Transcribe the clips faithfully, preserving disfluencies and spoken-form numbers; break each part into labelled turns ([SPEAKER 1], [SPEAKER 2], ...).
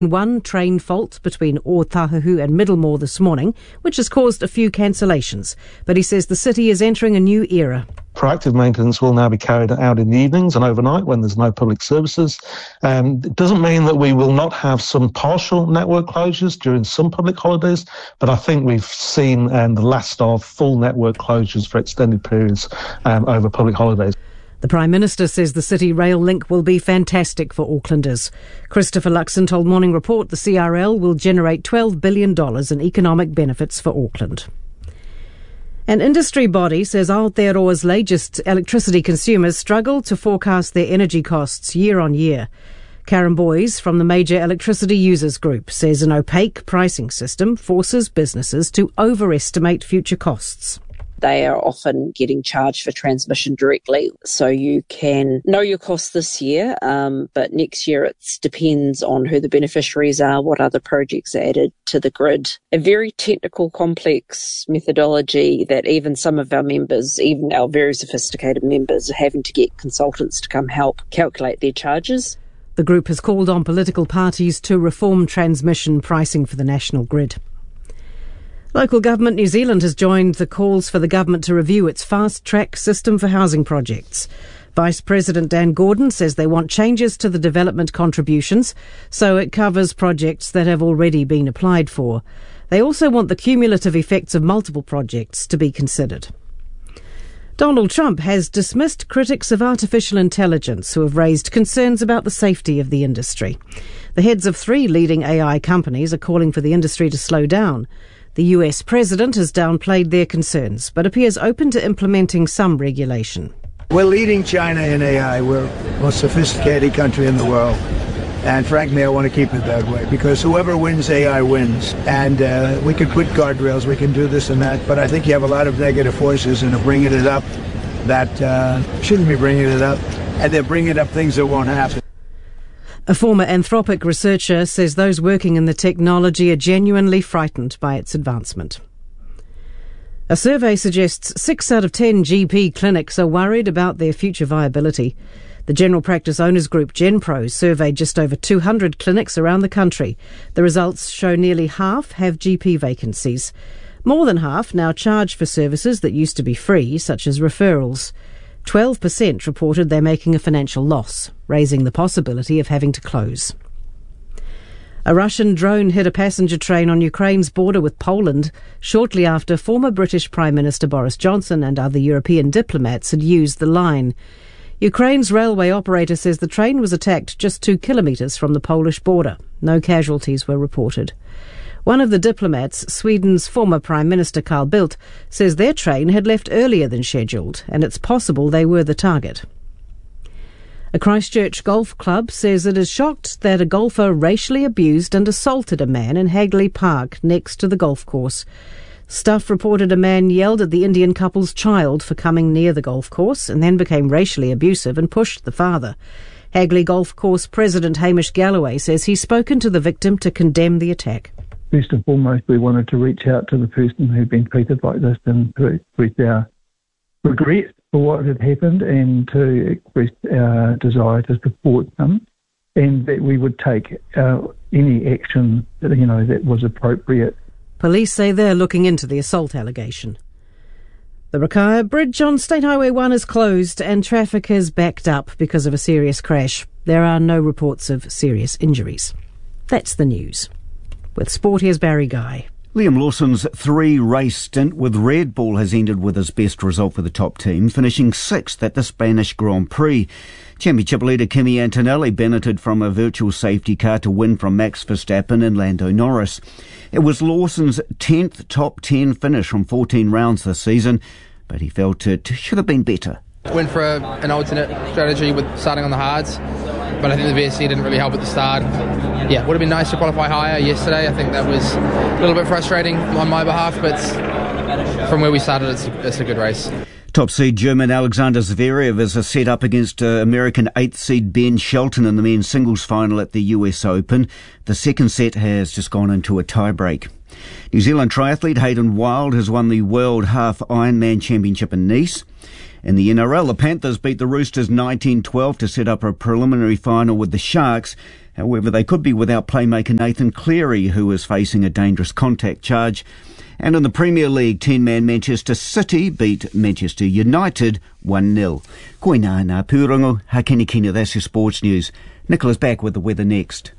[SPEAKER 1] One train fault between Ōtahuhu and Middlemore this morning, which has caused a few cancellations. But he says the city is entering a new era.
[SPEAKER 2] Proactive maintenance will now be carried out in the evenings and overnight when there's no public services. Um, it doesn't mean that we will not have some partial network closures during some public holidays, but I think we've seen um, the last of full network closures for extended periods um, over public holidays.
[SPEAKER 1] The Prime Minister says the City Rail link will be fantastic for Aucklanders. Christopher Luxon told Morning Report the C R L will generate twelve billion dollars in economic benefits for Auckland. An industry body says Aotearoa's largest electricity consumers struggle to forecast their energy costs year on year. Karen Boys from the Major Electricity Users Group says an opaque pricing system forces businesses to overestimate future costs.
[SPEAKER 3] They are often getting charged for transmission directly, so you can know your costs this year, um, but next year it depends on who the beneficiaries are, what other projects are added to the grid. A very technical, complex methodology that even some of our members, even our very sophisticated members, are having to get consultants to come help calculate their charges.
[SPEAKER 1] The group has called on political parties to reform transmission pricing for the national grid. Local government New Zealand has joined the calls for the government to review its fast-track system for housing projects. Vice President Dan Gordon says they want changes to the development contributions so it covers projects that have already been applied for. They also want the cumulative effects of multiple projects to be considered. Donald Trump has dismissed critics of artificial intelligence who have raised concerns about the safety of the industry. The heads of three leading A I companies are calling for the industry to slow down. The U S president has downplayed their concerns, but appears open to implementing some regulation.
[SPEAKER 4] We're leading China in A I. We're the most sophisticated country in the world. And frankly, I want to keep it that way, because whoever wins A I wins. And uh, we can put guardrails, we can do this and that, but I think you have a lot of negative forces and are bringing it up that uh, shouldn't be bringing it up. And they're bringing up things that won't happen.
[SPEAKER 1] A former Anthropic researcher says those working in the technology are genuinely frightened by its advancement. A survey suggests six out of ten G P clinics are worried about their future viability. The General Practice Owners Group, GenPro, surveyed just over two hundred clinics around the country. The results show nearly half have G P vacancies. More than half now charge for services that used to be free, such as referrals. twelve percent reported they're making a financial loss, raising the possibility of having to close. A Russian drone hit a passenger train on Ukraine's border with Poland shortly after former British Prime Minister Boris Johnson and other European diplomats had used the line. Ukraine's railway operator says the train was attacked just two kilometres from the Polish border. No casualties were reported. One of the diplomats, Sweden's former Prime Minister Carl Bildt, says their train had left earlier than scheduled, and it's possible they were the target. A Christchurch golf club says it is shocked that a golfer racially abused and assaulted a man in Hagley Park next to the golf course. Stuff reported a man yelled at the Indian couple's child for coming near the golf course and then became racially abusive and pushed the father. Hagley Golf Course President Hamish Galloway says he's spoken to the victim to condemn the attack.
[SPEAKER 5] First and foremost, we wanted to reach out to the person who'd been treated like this and to express our regret for what had happened and to express our desire to support them, and that we would take uh, any action that, you know, that was appropriate.
[SPEAKER 1] Police say they're looking into the assault allegation. The Rakaia Bridge on State Highway one is closed and traffic has backed up because of a serious crash. There are no reports of serious injuries. That's the news. With sport, here's Barry Guy.
[SPEAKER 6] Liam Lawson's three-race stint with Red Bull has ended with his best result for the top team, finishing sixth at the Spanish Grand Prix. Championship leader Kimi Antonelli benefited from a virtual safety car to win from Max Verstappen and Lando Norris. It was Lawson's tenth top ten finish from fourteen rounds this season, but he felt it should have been better.
[SPEAKER 7] Went for a, an alternate strategy with starting on the hards, but I think the V S C didn't really help at the start. Yeah, would have been nice to qualify higher yesterday. I think that was a little bit frustrating on my behalf, but from where we started, it's, it's a good race.
[SPEAKER 6] Top seed German Alexander Zverev is set up against uh, American eighth seed Ben Shelton in the men's singles final at the U S Open. The second set has just gone into a tiebreak. New Zealand triathlete Hayden Wilde has won the World Half Ironman Championship in Nice. In the N R L, the Panthers beat the Roosters nineteen twelve to set up a preliminary final with the Sharks. However, they could be without playmaker Nathan Cleary, who is facing a dangerous contact charge. And in the Premier League, ten-man Manchester City beat Manchester United one nil. Koina nā pūrongo, hakene kina, that's your sports news. Nicola's back with the weather next.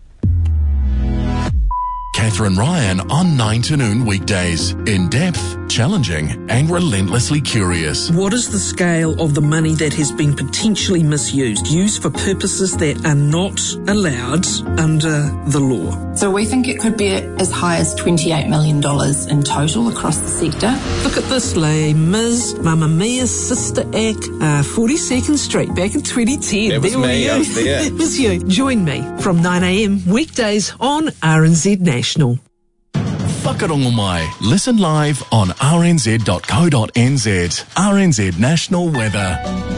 [SPEAKER 8] Catherine Ryan on nine to noon weekdays. In depth, challenging and relentlessly curious.
[SPEAKER 9] What is the scale of the money that has been potentially misused, used for purposes that are not allowed under the law?
[SPEAKER 10] So we think it could be as high as twenty-eight million dollars in total across the sector.
[SPEAKER 9] Look at this, Les Mis, Mamma Mia, Sister Act, uh, forty-second Street, back in twenty ten.
[SPEAKER 11] That was
[SPEAKER 9] there
[SPEAKER 11] me, I was there.
[SPEAKER 9] That was you. Join me from nine a.m. weekdays on R N Z National.
[SPEAKER 8] Whakarongo mai. Listen live on r n z dot co dot n z. R N Z National Weather.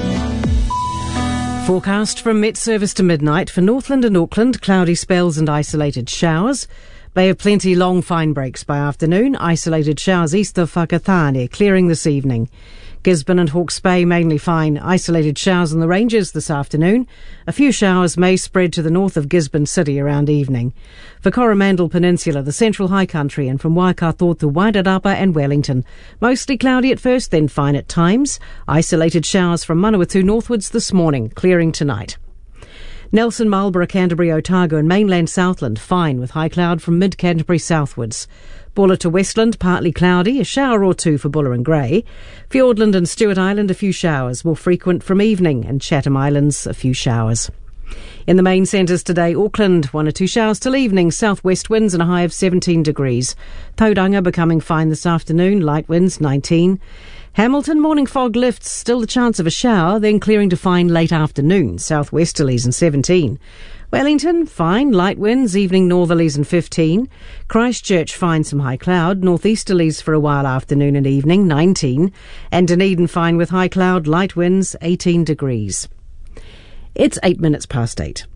[SPEAKER 1] Forecast from Met Service to midnight for Northland and Auckland, cloudy spells and isolated showers. Bay of Plenty, long fine breaks by afternoon. Isolated showers east of Whakatane, clearing this evening. Gisborne and Hawke's Bay mainly fine. Isolated showers on the ranges this afternoon. A few showers may spread to the north of Gisborne City around evening. For Coromandel Peninsula, the Central High Country, and from Waikato to Wairarapa and Wellington. Mostly cloudy at first, then fine at times. Isolated showers from Manawatu northwards this morning, clearing tonight. Nelson, Marlborough, Canterbury, Otago and mainland Southland fine with high cloud from mid-Canterbury southwards. Buller to Westland, partly cloudy, a shower or two for Buller and Grey. Fiordland and Stewart Island, a few showers, more frequent from evening, and Chatham Islands, a few showers. In the main centres today, Auckland, one or two showers till evening, southwest winds and a high of seventeen degrees. Tauranga becoming fine this afternoon, light winds nineteen. Hamilton, morning fog lifts, still the chance of a shower, then clearing to fine late afternoon, southwesterlies and seventeen. Wellington, fine, light winds, evening northerlies and fifteen. Christchurch, fine, some high cloud, northeasterlies for a while afternoon and evening, nineteen. And Dunedin, fine with high cloud, light winds, eighteen degrees. It's eight minutes past eight.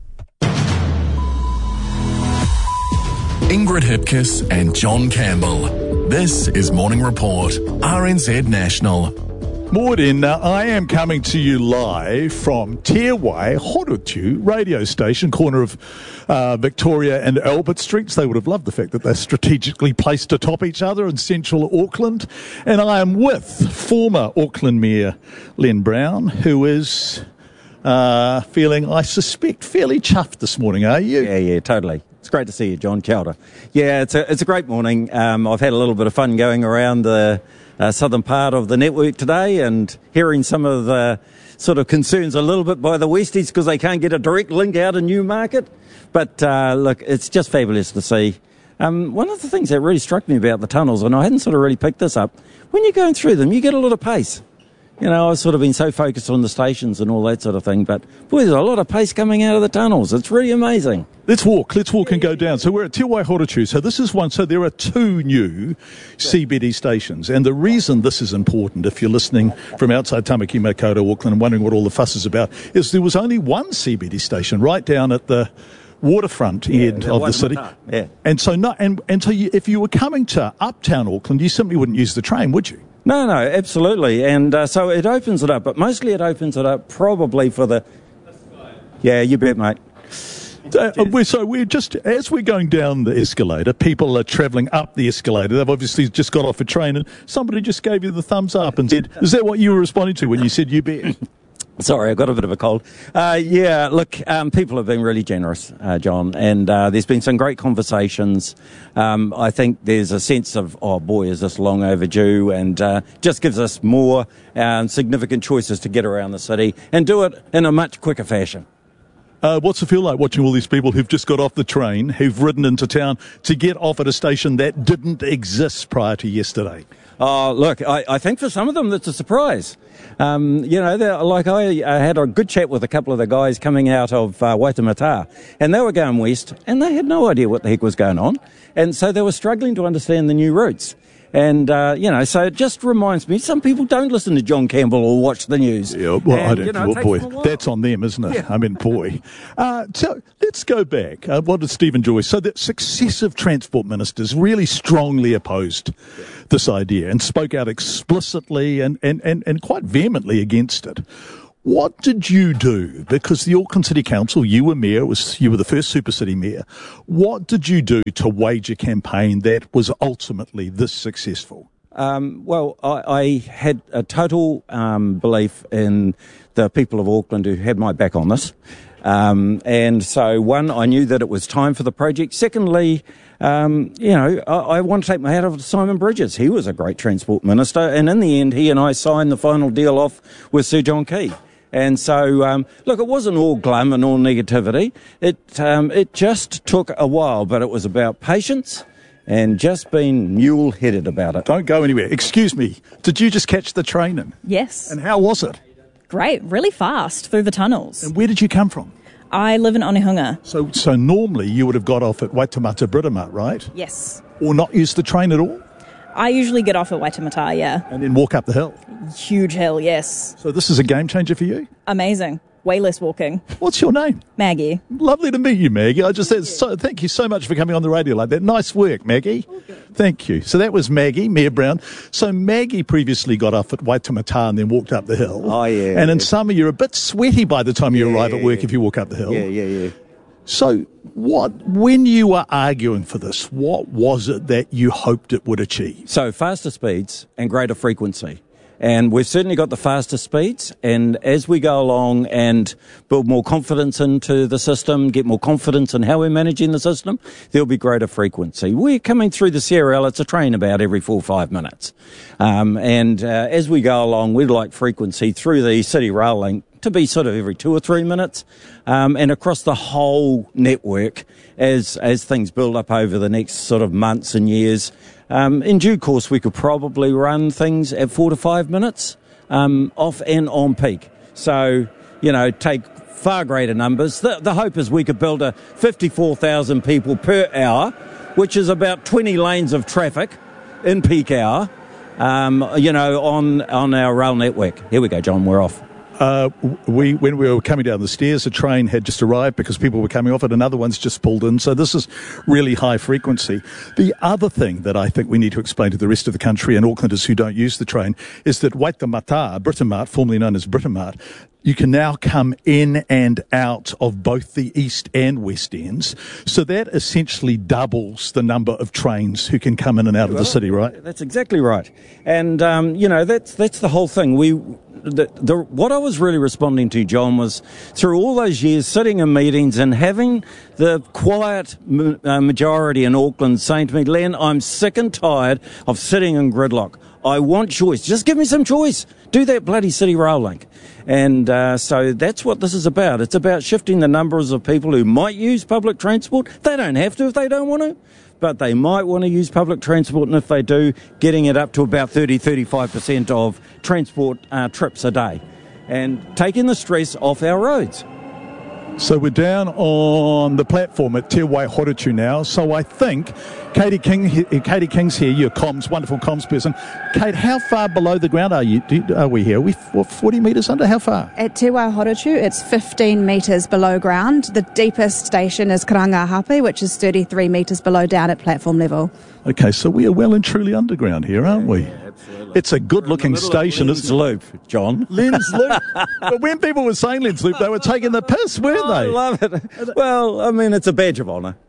[SPEAKER 8] Ingrid Hipkiss and John Campbell. This is Morning Report, R N Z National.
[SPEAKER 12] Morning, uh, I am coming to you live from Te Wai Horutu radio station, corner of uh, Victoria and Albert Streets. They would have loved the fact that they're strategically placed atop each other in central Auckland. And I am with former Auckland Mayor Len Brown, who is uh, feeling, I suspect, fairly chuffed this morning, are you?
[SPEAKER 13] Yeah, yeah, totally. It's great to see you, John. Kia ora. Yeah, it's a, it's a great morning. Um, I've had a little bit of fun going around the Uh, southern part of the network today and hearing some of the sort of concerns a little bit by the Westies because they can't get a direct link out in Newmarket. But uh, look, it's just fabulous to see. Um, one of the things that really struck me about the tunnels, and I hadn't sort of really picked this up, when you're going through them, you get a lot of pace. You know, I've sort of been so focused on the stations and all that sort of thing, but boy, there's a lot of pace coming out of the tunnels. It's really amazing.
[SPEAKER 12] Let's walk. Let's walk and go down. So we're at Te Wai Horutu. So this is one. So there are two new C B D stations. And the reason this is important, if you're listening from outside Tamaki Makaurau, Auckland, and wondering what all the fuss is about, is there was only one C B D station right down at the waterfront yeah, end of the city.
[SPEAKER 13] Yeah.
[SPEAKER 12] And so, no, and, and so you, if you were coming to uptown Auckland, you simply wouldn't use the train, would you?
[SPEAKER 13] No, no, absolutely. And uh, so it opens it up, but mostly it opens it up probably for the... Yeah, you bet, mate.
[SPEAKER 12] Uh, we're, so we're just, as we're going down the escalator, people are travelling up the escalator. They've obviously just got off a train and somebody just gave you the thumbs up and said, is that what you were responding to when you said you bet?
[SPEAKER 13] Sorry, I got a bit of a cold. Uh, yeah, look, um, people have been really generous, uh, John, and uh, there's been some great conversations. Um, I think there's a sense of, oh boy, is this long overdue, and uh, just gives us more um, significant choices to get around the city and do it in a much quicker fashion.
[SPEAKER 12] Uh, what's it feel like watching all these people who've just got off the train, who've ridden into town to get off at a station that didn't exist prior to yesterday?
[SPEAKER 13] Oh, look, I, I think for some of them it's a surprise. Um, you know, like I, I had a good chat with a couple of the guys coming out of uh, Waitemata, and they were going west, and they had no idea what the heck was going on, and so they were struggling to understand the new routes. And, uh, you know, so it just reminds me, some people don't listen to John Campbell or watch the news.
[SPEAKER 12] Yeah, well,
[SPEAKER 13] and,
[SPEAKER 12] I don't
[SPEAKER 13] you know,
[SPEAKER 12] well, boy, that's on them, isn't it?
[SPEAKER 13] Yeah.
[SPEAKER 12] I mean, boy. Uh, so let's go back. Uh, what did Stephen Joyce? So that successive transport ministers really strongly opposed yeah. this idea and spoke out explicitly and, and, and, and quite vehemently against it. What did you do? Because the Auckland City Council, you were mayor, was you were the first super city mayor. What did you do to wage a campaign that was ultimately this successful?
[SPEAKER 13] Um, well, I, I had a total um, belief in the people of Auckland who had my back on this. Um, and so, one, I knew that it was time for the project. Secondly, um, you know, I, I want to take my hat off to Simon Bridges. He was a great transport minister. And in the end, he and I signed the final deal off with Sir John Key. And so, um, look, it wasn't all glum and all negativity. It, um, it just took a while, but it was about patience and just being mule-headed about it.
[SPEAKER 12] Don't go anywhere. Excuse me, did you just catch the train in?
[SPEAKER 11] Yes.
[SPEAKER 12] And how was it?
[SPEAKER 11] Great, really fast through the tunnels.
[SPEAKER 12] And where did you come from?
[SPEAKER 11] I live in Onehunga.
[SPEAKER 12] So so normally you would have got off at Waitemata Britomart, right?
[SPEAKER 11] Yes.
[SPEAKER 12] Or not used the train at all?
[SPEAKER 11] I usually get off at Waitemata, yeah.
[SPEAKER 12] And then walk up the hill?
[SPEAKER 11] Huge hill, yes.
[SPEAKER 12] So this is a game changer for you?
[SPEAKER 11] Amazing. Way less walking.
[SPEAKER 12] What's your name?
[SPEAKER 11] Maggie.
[SPEAKER 12] Lovely to meet you, Maggie. I just said so, thank you so much for coming on the radio like that. Nice work, Maggie. Thank you. So that was Maggie, Mayor Brown. So Maggie previously got off at Waitemata and then walked up the hill.
[SPEAKER 13] Oh, yeah.
[SPEAKER 12] And in
[SPEAKER 13] yeah.
[SPEAKER 12] summer, you're a bit sweaty by the time you
[SPEAKER 13] yeah,
[SPEAKER 12] arrive at work
[SPEAKER 13] yeah.
[SPEAKER 12] if you walk up the hill.
[SPEAKER 13] Yeah, yeah, yeah.
[SPEAKER 12] So what, when you were arguing for this, what was it that you hoped it would achieve?
[SPEAKER 13] So faster speeds and greater frequency. And we've certainly got the faster speeds, and as we go along and build more confidence into the system, get more confidence in how we're managing the system, there'll be greater frequency. We're coming through the C R L, it's a train about every four or five minutes. Um, and uh, as we go along, we'd like frequency through the City Rail Link to be sort of every two or three minutes, um, and across the whole network as as things build up over the next sort of months and years. Um, in due course, we could probably run things at four to five minutes um, off and on peak. So, you know, take far greater numbers. The, the hope is we could build a fifty-four thousand people per hour, which is about twenty lanes of traffic in peak hour, um, you know, on, on our rail network. Here we go, John, we're off.
[SPEAKER 12] Uh, we, when we were coming down the stairs, a train had just arrived because people were coming off it. Another one's just pulled in. So this is really high frequency. The other thing that I think we need to explain to the rest of the country and Aucklanders who don't use the train is that Waitemata, Britomart, formerly known as Britomart, you can now come in and out of both the east and west ends. So that essentially doubles the number of trains who can come in and out of the city, right?
[SPEAKER 13] That's exactly right. And, um, you know, that's that's the whole thing. We... The, the, what I was really responding to, John, was through all those years sitting in meetings and having the quiet m- uh, majority in Auckland saying to me, Len, I'm sick and tired of sitting in gridlock. I want choice. Just give me some choice. Do that bloody City Rail Link. And uh, so that's what this is about. It's about shifting the numbers of people who might use public transport. They don't have to if they don't want to, but they might want to use public transport, and if they do, getting it up to about thirty, thirty-five percent of transport uh, trips a day and taking the stress off our roads.
[SPEAKER 12] So we're down on the platform at Te Waihorutu now. So I think Katie King, Katie King's here, your comms, wonderful comms person. Kate, how far below the ground are you? Are we here? Are we forty metres under? How far?
[SPEAKER 14] At Te Waihorutu, it's fifteen metres below ground. The deepest station is Karangahape, which is thirty-three metres below down at platform level.
[SPEAKER 12] Okay, so we are well and truly underground here, aren't we?
[SPEAKER 13] Yeah, absolutely.
[SPEAKER 12] It's a good-looking station, isn't it?
[SPEAKER 13] Lens Loop, John.
[SPEAKER 12] Lens Loop. But when people were saying Lens Loop, they were taking the piss, weren't
[SPEAKER 13] oh,
[SPEAKER 12] they?
[SPEAKER 13] I love it. Well, I mean, it's a badge of honour.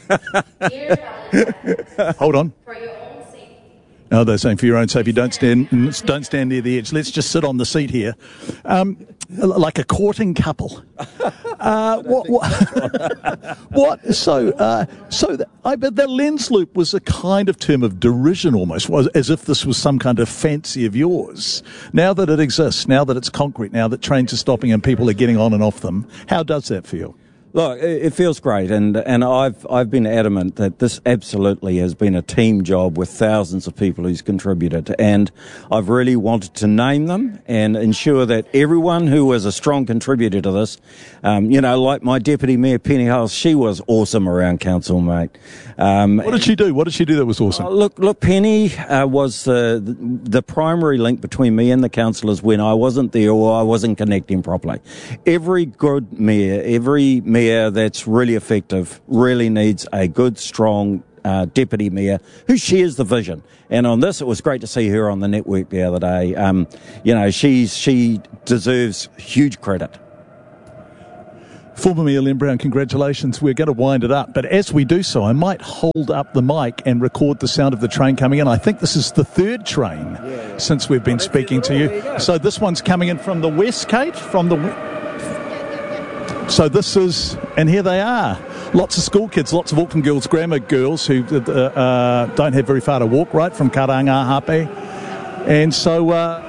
[SPEAKER 12] Hold on. No, they're saying for your own safety, don't stand, don't stand near the edge. Let's just sit on the seat here, um, like a courting couple. Uh, what? What? what so, uh, so the, I bet the lens loop was a kind of term of derision, almost, was as if this was some kind of fancy of yours. Now that it exists, now that it's concrete, now that trains are stopping and people are getting on and off them, how does that feel?
[SPEAKER 13] Look, it feels great, and and I've I've been adamant that this absolutely has been a team job with thousands of people who's contributed, and I've really wanted to name them and ensure that everyone who was a strong contributor to this, um, you know, like my deputy mayor Penny Hales, she was awesome around council, mate. Um,
[SPEAKER 12] what did she do? What did she do that was awesome?
[SPEAKER 13] Uh, look, look, Penny uh, was the, the the primary link between me and the councillors when I wasn't there or I wasn't connecting properly. Every good mayor, every mayor that's really effective really needs a good, strong uh, Deputy Mayor who shares the vision. And on this, it was great to see her on the network the other day. Um, you know, she's, she deserves huge credit.
[SPEAKER 12] Former Mayor Lynn Brown, congratulations. We're going to wind it up. But as we do so, I might hold up the mic and record the sound of the train coming in. I think this is the third train yeah, yeah. since we've been speaking to you. you so this one's coming in from the west, Kate, from the... So this is... And here they are. Lots of school kids, lots of Auckland Girls Grammar girls who uh, uh, don't have very far to walk, right, from Karanga Hape. And so uh,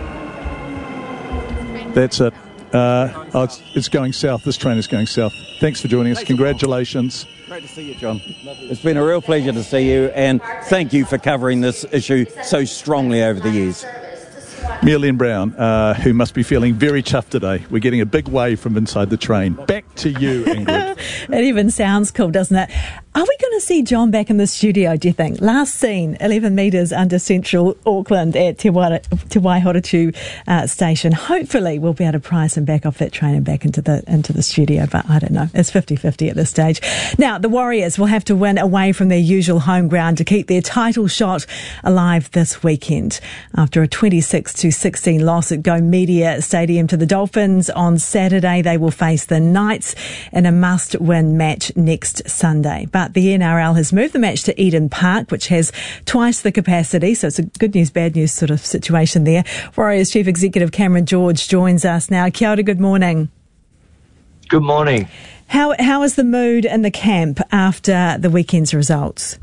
[SPEAKER 12] that's it. Uh, oh, it's, it's going south. This train is going south. Thanks for joining us. Congratulations.
[SPEAKER 13] Great to see you, John. It's been a real pleasure to see you, and thank you for covering this issue so strongly over the years.
[SPEAKER 12] Mayor Lynn Brown, uh, who must be feeling very chuffed today. We're getting a big wave from inside the train. Back to you, Ingrid.
[SPEAKER 15] It even sounds cool, doesn't it? Are we going to see John back in the studio, do you think? Last seen, eleven metres under central Auckland at Te Waihoratu uh, station. Hopefully we'll be able to prize him back off that train and back into the into the studio, but I don't know. It's fifty-fifty at this stage. Now, the Warriors will have to win away from their usual home ground to keep their title shot alive this weekend. After a twenty-six to sixteen loss at Go Media Stadium to the Dolphins on Saturday, they will face the Knights in a must-win match next Sunday. But the N R L has moved the match to Eden Park, which has twice the capacity, so it's a good news, bad news sort of situation there. Warriors Chief Executive Cameron George joins us now. Kia ora, good morning.
[SPEAKER 16] Good morning.
[SPEAKER 15] How How is the mood in the camp after the weekend's results?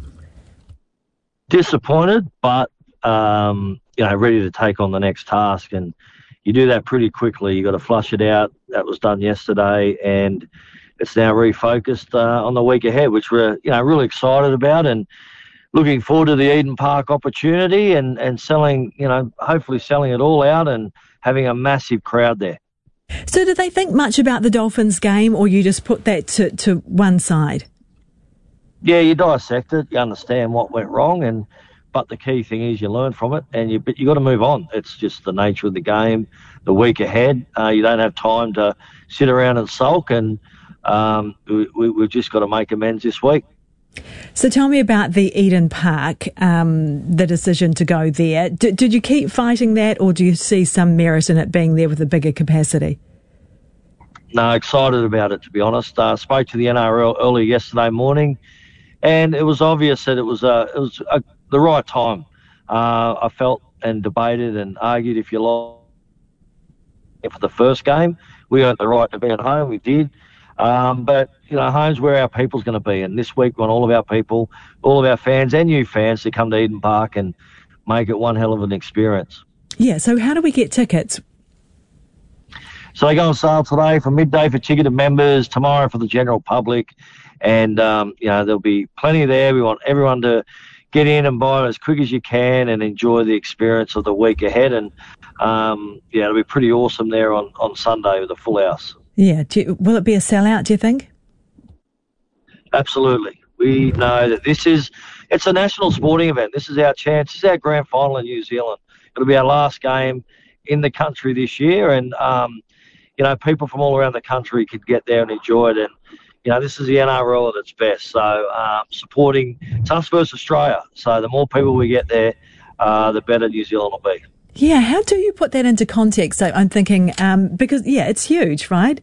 [SPEAKER 16] Disappointed, but um, you know, ready to take on the next task, and you do that pretty quickly. You got to flush it out. That was done yesterday, and it's now refocused uh, on the week ahead, which we're you know really excited about, and looking forward to the Eden Park opportunity and, and selling, you know, hopefully selling it all out and having a massive crowd there.
[SPEAKER 15] So did they think much about the Dolphins game, or you just put that to, to one side?
[SPEAKER 16] Yeah, you dissect it, you understand what went wrong, and but the key thing is you learn from it, and you but you got to move on. It's just the nature of the game. The week ahead, uh, you don't have time to sit around and sulk, and um, we, we, we've just got to make amends this week.
[SPEAKER 15] So tell me about the Eden Park, um, the decision to go there. D- did you keep fighting that, or do you see some merit in it being there with a bigger capacity?
[SPEAKER 16] No, excited about it, to be honest. Uh, spoke to the N R L early yesterday morning, and it was obvious that it was uh, it was uh, the right time. Uh, I felt and debated and argued, if you like, for the first game. We earned the right to be at home. We did. Um, but, you know, home's where our people's going to be. And this week we want all of our people, all of our fans and new fans to come to Eden Park and make it one hell of an experience.
[SPEAKER 15] Yeah, so how do we get tickets?
[SPEAKER 16] So they go on sale today from midday for ticketed members, tomorrow for the general public. And, um, you know, there'll be plenty there. We want everyone to get in and buy it as quick as you can and enjoy the experience of the week ahead. And, um, yeah, it'll be pretty awesome there on, on Sunday with a full house.
[SPEAKER 15] Yeah. Do you, will it be a sellout, do you think?
[SPEAKER 16] Absolutely. We know that this is, it's a national sporting event. This is our chance. This is our grand final in New Zealand. It'll be our last game in the country this year. And, um, you know, people from all around the country could get there and enjoy it. And, you know, this is the N R L at its best. So um, supporting, it's us versus Australia. So the more people we get there, uh, the better New Zealand will be.
[SPEAKER 15] Yeah, how do you put that into context? So I'm thinking, um, because, yeah, it's huge, right?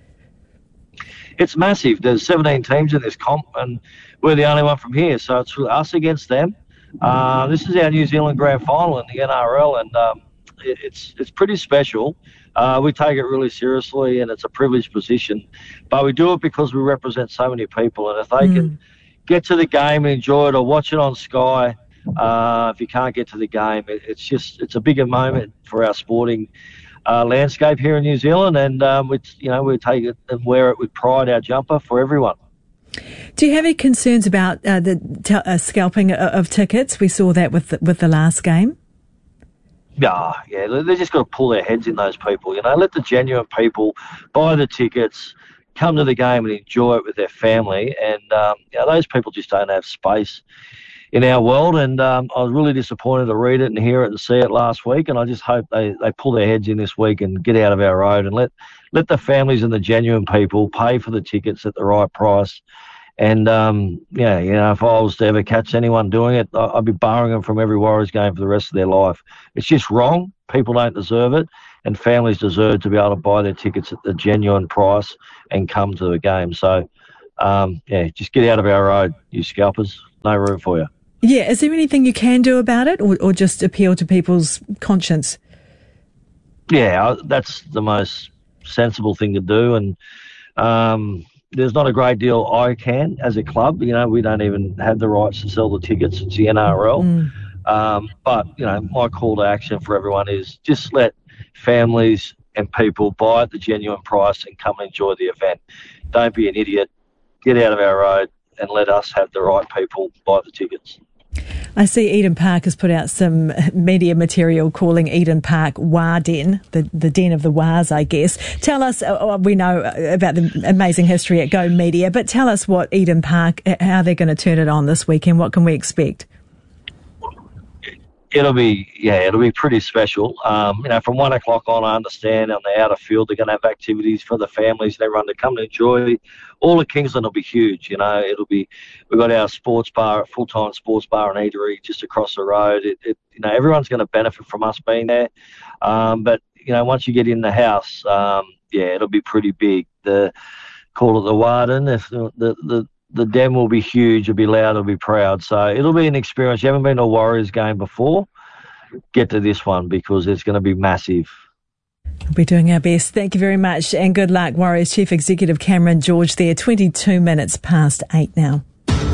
[SPEAKER 16] It's massive. There's seventeen teams in this comp, and we're the only one from here. So it's us against them. Uh, this is our New Zealand grand final in the N R L, and um, it, it's it's pretty special. Uh, we take it really seriously, and it's a privileged position. But we do it because we represent so many people, and if they mm. can get to the game and enjoy it or watch it on Sky, Uh, if you can't get to the game, it, it's just it's a bigger moment for our sporting uh, landscape here in New Zealand, and um, it's, you know, we take it and wear it with pride, our jumper, for everyone.
[SPEAKER 15] Do you have any concerns about uh, the t- uh, scalping of, of tickets? We saw that with the, with the last game.
[SPEAKER 16] Yeah, yeah, they just got to pull their heads in, those people. You know, let the genuine people buy the tickets, come to the game and enjoy it with their family, and um, you know, those people just don't have space in our world, and um, I was really disappointed to read it and hear it and see it last week, and I just hope they, they pull their heads in this week and get out of our road and let, let the families and the genuine people pay for the tickets at the right price And, um, yeah, you know, if I was to ever catch anyone doing it, I'd be barring them from every Warriors game for the rest of their life. It's just wrong. People don't deserve it, and families deserve to be able to buy their tickets at the genuine price and come to the game. So, um, yeah, just get out of our road, you scalpers. No room for you.
[SPEAKER 15] Yeah, is there anything you can do about it, or, or just appeal to people's conscience?
[SPEAKER 16] Yeah, that's the most sensible thing to do, and um, there's not a great deal I can as a club. You know, we don't even have the rights to sell the tickets. It's the N R L. Mm. Um, but, you know, my call to action for everyone is just let families and people buy at the genuine price and come and enjoy the event. Don't be an idiot. Get out of our road and let us have the right people buy the tickets.
[SPEAKER 15] I see Eden Park has put out some media material calling Eden Park Wah Den, the, the den of the Wahs, I guess. Tell us, uh, we know about the amazing history at Go Media, but tell us what Eden Park, how they're going to turn it on this weekend. What can we expect?
[SPEAKER 16] It'll be, yeah, it'll be pretty special. Um, you know, from one o'clock on, I understand on the outer field, they're going to have activities for the families and everyone to come and enjoy. All of Kingsland will be huge. You know, it'll be, we've got our sports bar, full-time sports bar and eatery just across the road. It, it you know, everyone's going to benefit from us being there. Um, but, you know, once you get in the house, um, yeah, it'll be pretty big. The, call it the Warden, if the, the, the The den will be huge, it'll be loud, it'll be proud. So it'll be an experience. You haven't been to a Warriors game before, get to this one because it's going to be massive.
[SPEAKER 15] We'll be doing our best. Thank you very much and good luck. Warriors Chief Executive Cameron George there, twenty-two minutes past eight now.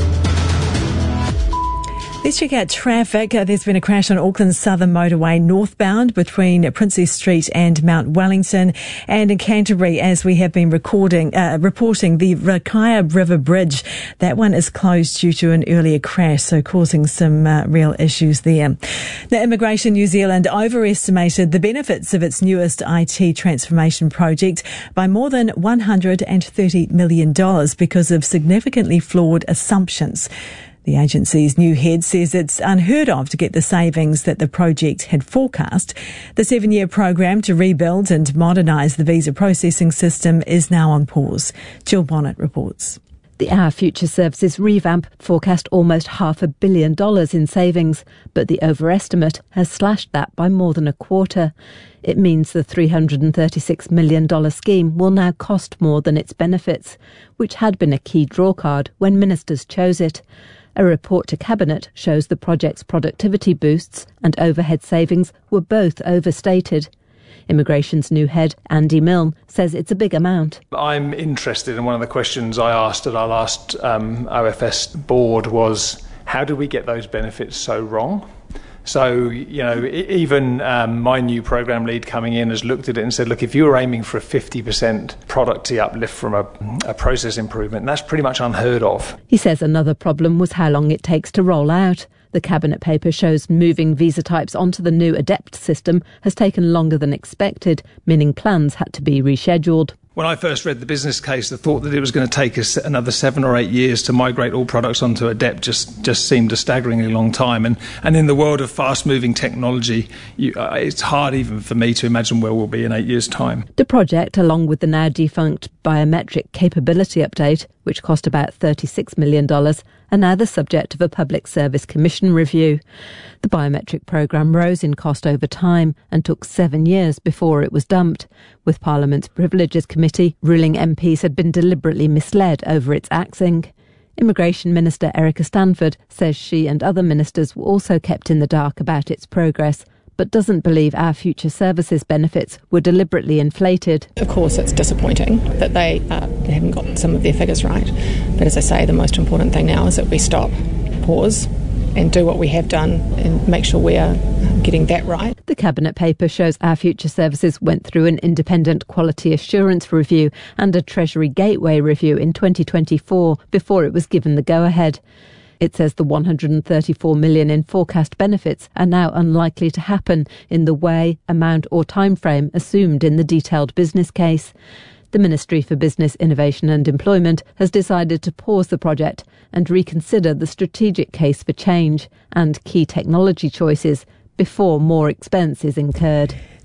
[SPEAKER 15] Let's check out traffic. Uh, there's been a crash on Auckland's Southern Motorway northbound between Princess Street and Mount Wellington. And in Canterbury, as we have been recording, uh, reporting, the Rakaya River Bridge, that one is closed due to an earlier crash, so causing some uh, real issues there. Now, Immigration New Zealand overestimated the benefits of its newest I T transformation project by more than one hundred thirty million dollars because of significantly flawed assumptions. The agency's new head says it's unheard of to get the savings that the project had forecast. The seven-year program to rebuild and modernise the visa processing system is now on pause. Jill Bonnet reports.
[SPEAKER 17] The Our Future Services revamp forecast almost half a billion dollars in savings, but the overestimate has slashed that by more than a quarter. It means the three hundred thirty-six million dollars scheme will now cost more than its benefits, which had been a key drawcard when ministers chose it. A report to Cabinet shows the project's productivity boosts and overhead savings were both overstated. Immigration's new head, Andy Milne, says it's a big amount.
[SPEAKER 18] I'm interested in one of the questions I asked at our last um, O F S board was, how do we get those benefits so wrong? So, you know, even um, my new program lead coming in has looked at it and said, look, if you were aiming for a fifty percent productivity uplift from a, a process improvement, that's pretty much unheard of.
[SPEAKER 17] He says another problem was how long it takes to roll out. The Cabinet paper shows moving visa types onto the new ADEPT system has taken longer than expected, meaning plans had to be rescheduled.
[SPEAKER 18] When I first read the business case, the thought that it was going to take us another seven or eight years to migrate all products onto ADEPT just, just seemed a staggeringly long time. And, and in the world of fast-moving technology, you, uh, it's hard even for me to imagine where we'll be in eight years' time.
[SPEAKER 17] The project, along with the now defunct biometric capability update, which cost about thirty-six million dollars, are now the subject of a Public Service Commission review. The biometric programme rose in cost over time and took seven years before it was dumped, with Parliament's Privileges Committee ruling M Ps had been deliberately misled over its axing. Immigration Minister Erica Stanford says she and other ministers were also kept in the dark about its progress, but doesn't believe Our Future Services benefits were deliberately inflated.
[SPEAKER 19] Of course, it's disappointing that they, uh, they haven't got some of their figures right. But as I say, the most important thing now is that we stop, pause, and do what we have done and make sure we're getting that right.
[SPEAKER 17] The Cabinet paper shows Our Future Services went through an independent quality assurance review and a Treasury Gateway review in twenty twenty-four before it was given the go-ahead. It says the one hundred thirty-four million dollars in forecast benefits are now unlikely to happen in the way, amount or timeframe assumed in the detailed business case. The Ministry for Business, Innovation and Employment has decided to pause the project and reconsider the strategic case for change and key technology choices before more expense is incurred.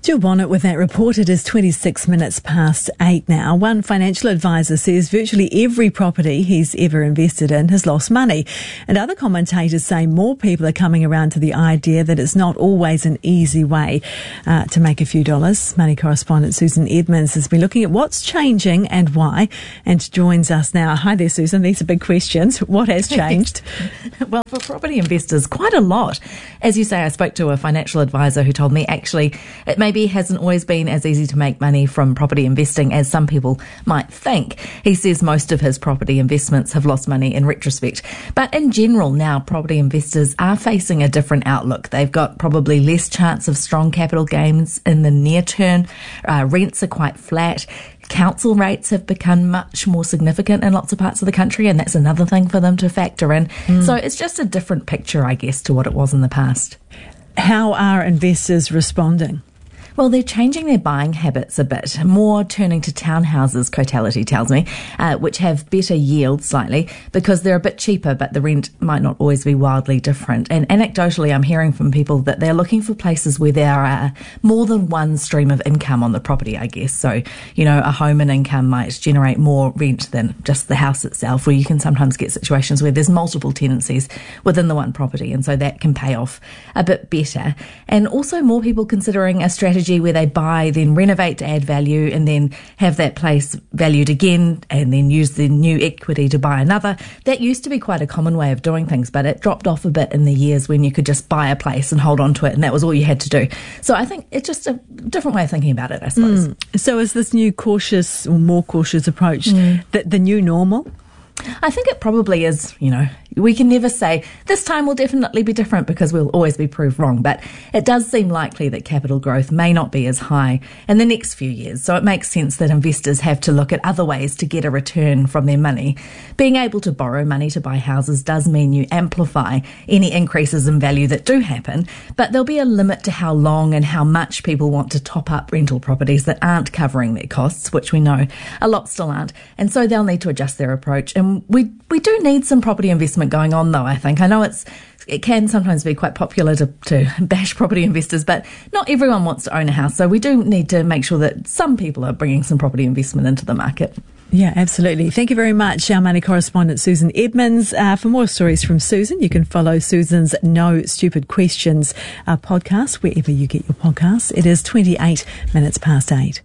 [SPEAKER 15] Jill Bonnet with that report. It is twenty-six minutes past eight now. One financial advisor says virtually every property he's ever invested in has lost money. And other commentators say more people are coming around to the idea that it's not always an easy way uh, to make a few dollars. Money correspondent Susan Edmonds has been looking at what's changing and why, and joins us now. Hi there, Susan. These are big questions. What has changed?
[SPEAKER 20] Well, for property investors, quite a lot. As you say, I spoke to a financial advisor who told me actually it may Maybe hasn't always been as easy to make money from property investing as some people might think. He says most of his property investments have lost money in retrospect. But in general now, property investors are facing a different outlook. They've got probably less chance of strong capital gains in the near term. Uh, rents are quite flat. Council rates have become much more significant in lots of parts of the country, and that's another thing for them to factor in. Mm. So it's just a different picture, I guess, to what it was in the past.
[SPEAKER 15] How are investors responding?
[SPEAKER 20] Well, they're changing their buying habits a bit, more turning to townhouses, Cotality tells me, uh, which have better yield slightly because they're a bit cheaper, but the rent might not always be wildly different. And anecdotally, I'm hearing from people that they're looking for places where there are more than one stream of income on the property, I guess. So, you know, a home and income might generate more rent than just the house itself, where you can sometimes get situations where there's multiple tenancies within the one property. And so that can pay off a bit better. And also more people considering a strategy where they buy, then renovate to add value, and then have that place valued again, and then use the new equity to buy another. That used to be quite a common way of doing things, but it dropped off a bit in the years when you could just buy a place and hold on to it, and that was all you had to do. So I think it's just a different way of thinking about it, I suppose.
[SPEAKER 15] Mm. So is this new cautious or more cautious approach mm. the, the new normal?
[SPEAKER 20] I think it probably is, you know. We can never say this time will definitely be different because we'll always be proved wrong. But it does seem likely that capital growth may not be as high in the next few years. So it makes sense that investors have to look at other ways to get a return from their money. Being able to borrow money to buy houses does mean you amplify any increases in value that do happen. But there'll be a limit to how long and how much people want to top up rental properties that aren't covering their costs, which we know a lot still aren't. And so they'll need to adjust their approach. And we, we do need some property investment going on, though, I think. I know it's it can sometimes be quite popular to, to bash property investors, but not everyone wants to own a house. So we do need to make sure that some people are bringing some property investment into the market.
[SPEAKER 15] Yeah, absolutely. Thank you very much, our money correspondent Susan Edmonds. Uh, for more stories from Susan, you can follow Susan's No Stupid Questions uh, podcast wherever you get your podcasts. It is twenty-eight minutes past eight.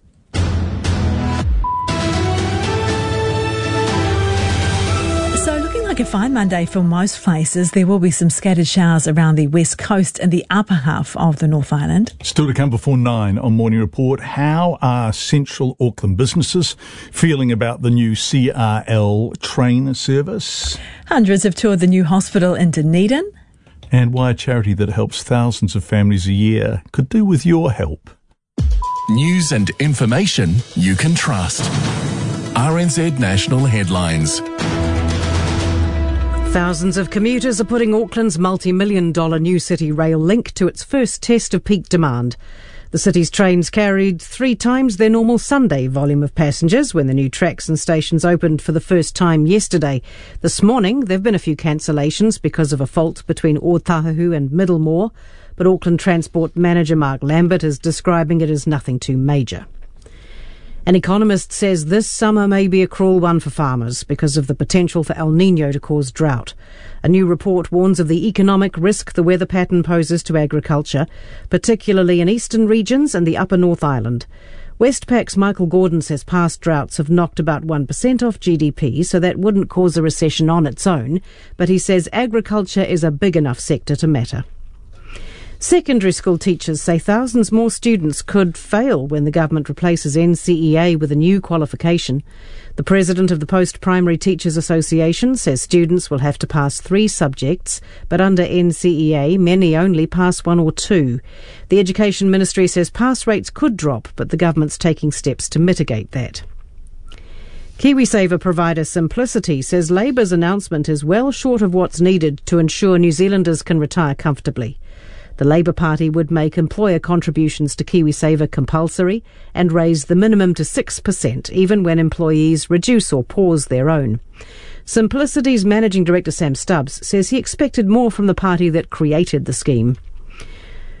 [SPEAKER 15] Like a fine Monday for most places. There will be some scattered showers around the west coast and the upper half of the North Island.
[SPEAKER 12] Still to come before nine on Morning Report. How are central Auckland businesses feeling about the new C R L train service?
[SPEAKER 15] Hundreds have toured the new hospital in Dunedin.
[SPEAKER 12] And why a charity that helps thousands of families a year could do with your help.
[SPEAKER 8] News and information you can trust. R N Z National Headlines.
[SPEAKER 1] Thousands of commuters are putting Auckland's multi-million dollar New City Rail link to its first test of peak demand. The city's trains carried three times their normal Sunday volume of passengers when the new tracks and stations opened for the first time yesterday. This morning, there have been a few cancellations because of a fault between Ōtahuhu and Middlemore, but Auckland Transport Manager Mark Lambert is describing it as nothing too major. An economist says this summer may be a cruel one for farmers because of the potential for El Niño to cause drought. A new report warns of the economic risk the weather pattern poses to agriculture, particularly in eastern regions and the upper North Island. Westpac's Michael Gordon says past droughts have knocked about one percent off G D P, so that wouldn't cause a recession on its own, but he says agriculture is a big enough sector to matter. Secondary school teachers say thousands more students could fail when the government replaces N C E A with a new qualification. The president of the Post-Primary Teachers Association says students will have to pass three subjects, but under N C E A, many only pass one or two. The Education Ministry says pass rates could drop, but the government's taking steps to mitigate that. KiwiSaver provider Simplicity says Labour's announcement is well short of what's needed to ensure New Zealanders can retire comfortably. The Labour Party would make employer contributions to KiwiSaver compulsory and raise the minimum to six percent, even when employees reduce or pause their own. Simplicity's Managing Director Sam Stubbs says he expected more from the party that created the scheme.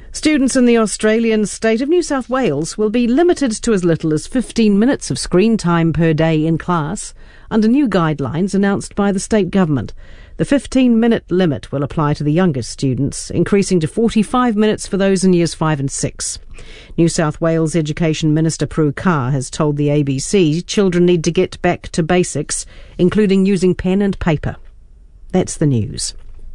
[SPEAKER 1] Students in the Australian state of New South Wales will be limited to as little as fifteen minutes of screen time per day in class under new guidelines announced by the state government. The fifteen-minute limit will apply to the youngest students, increasing to forty-five minutes for those in years five and six. New South Wales Education Minister Prue Carr has told the A B C children need to get back to basics, including using pen and paper. That's the news.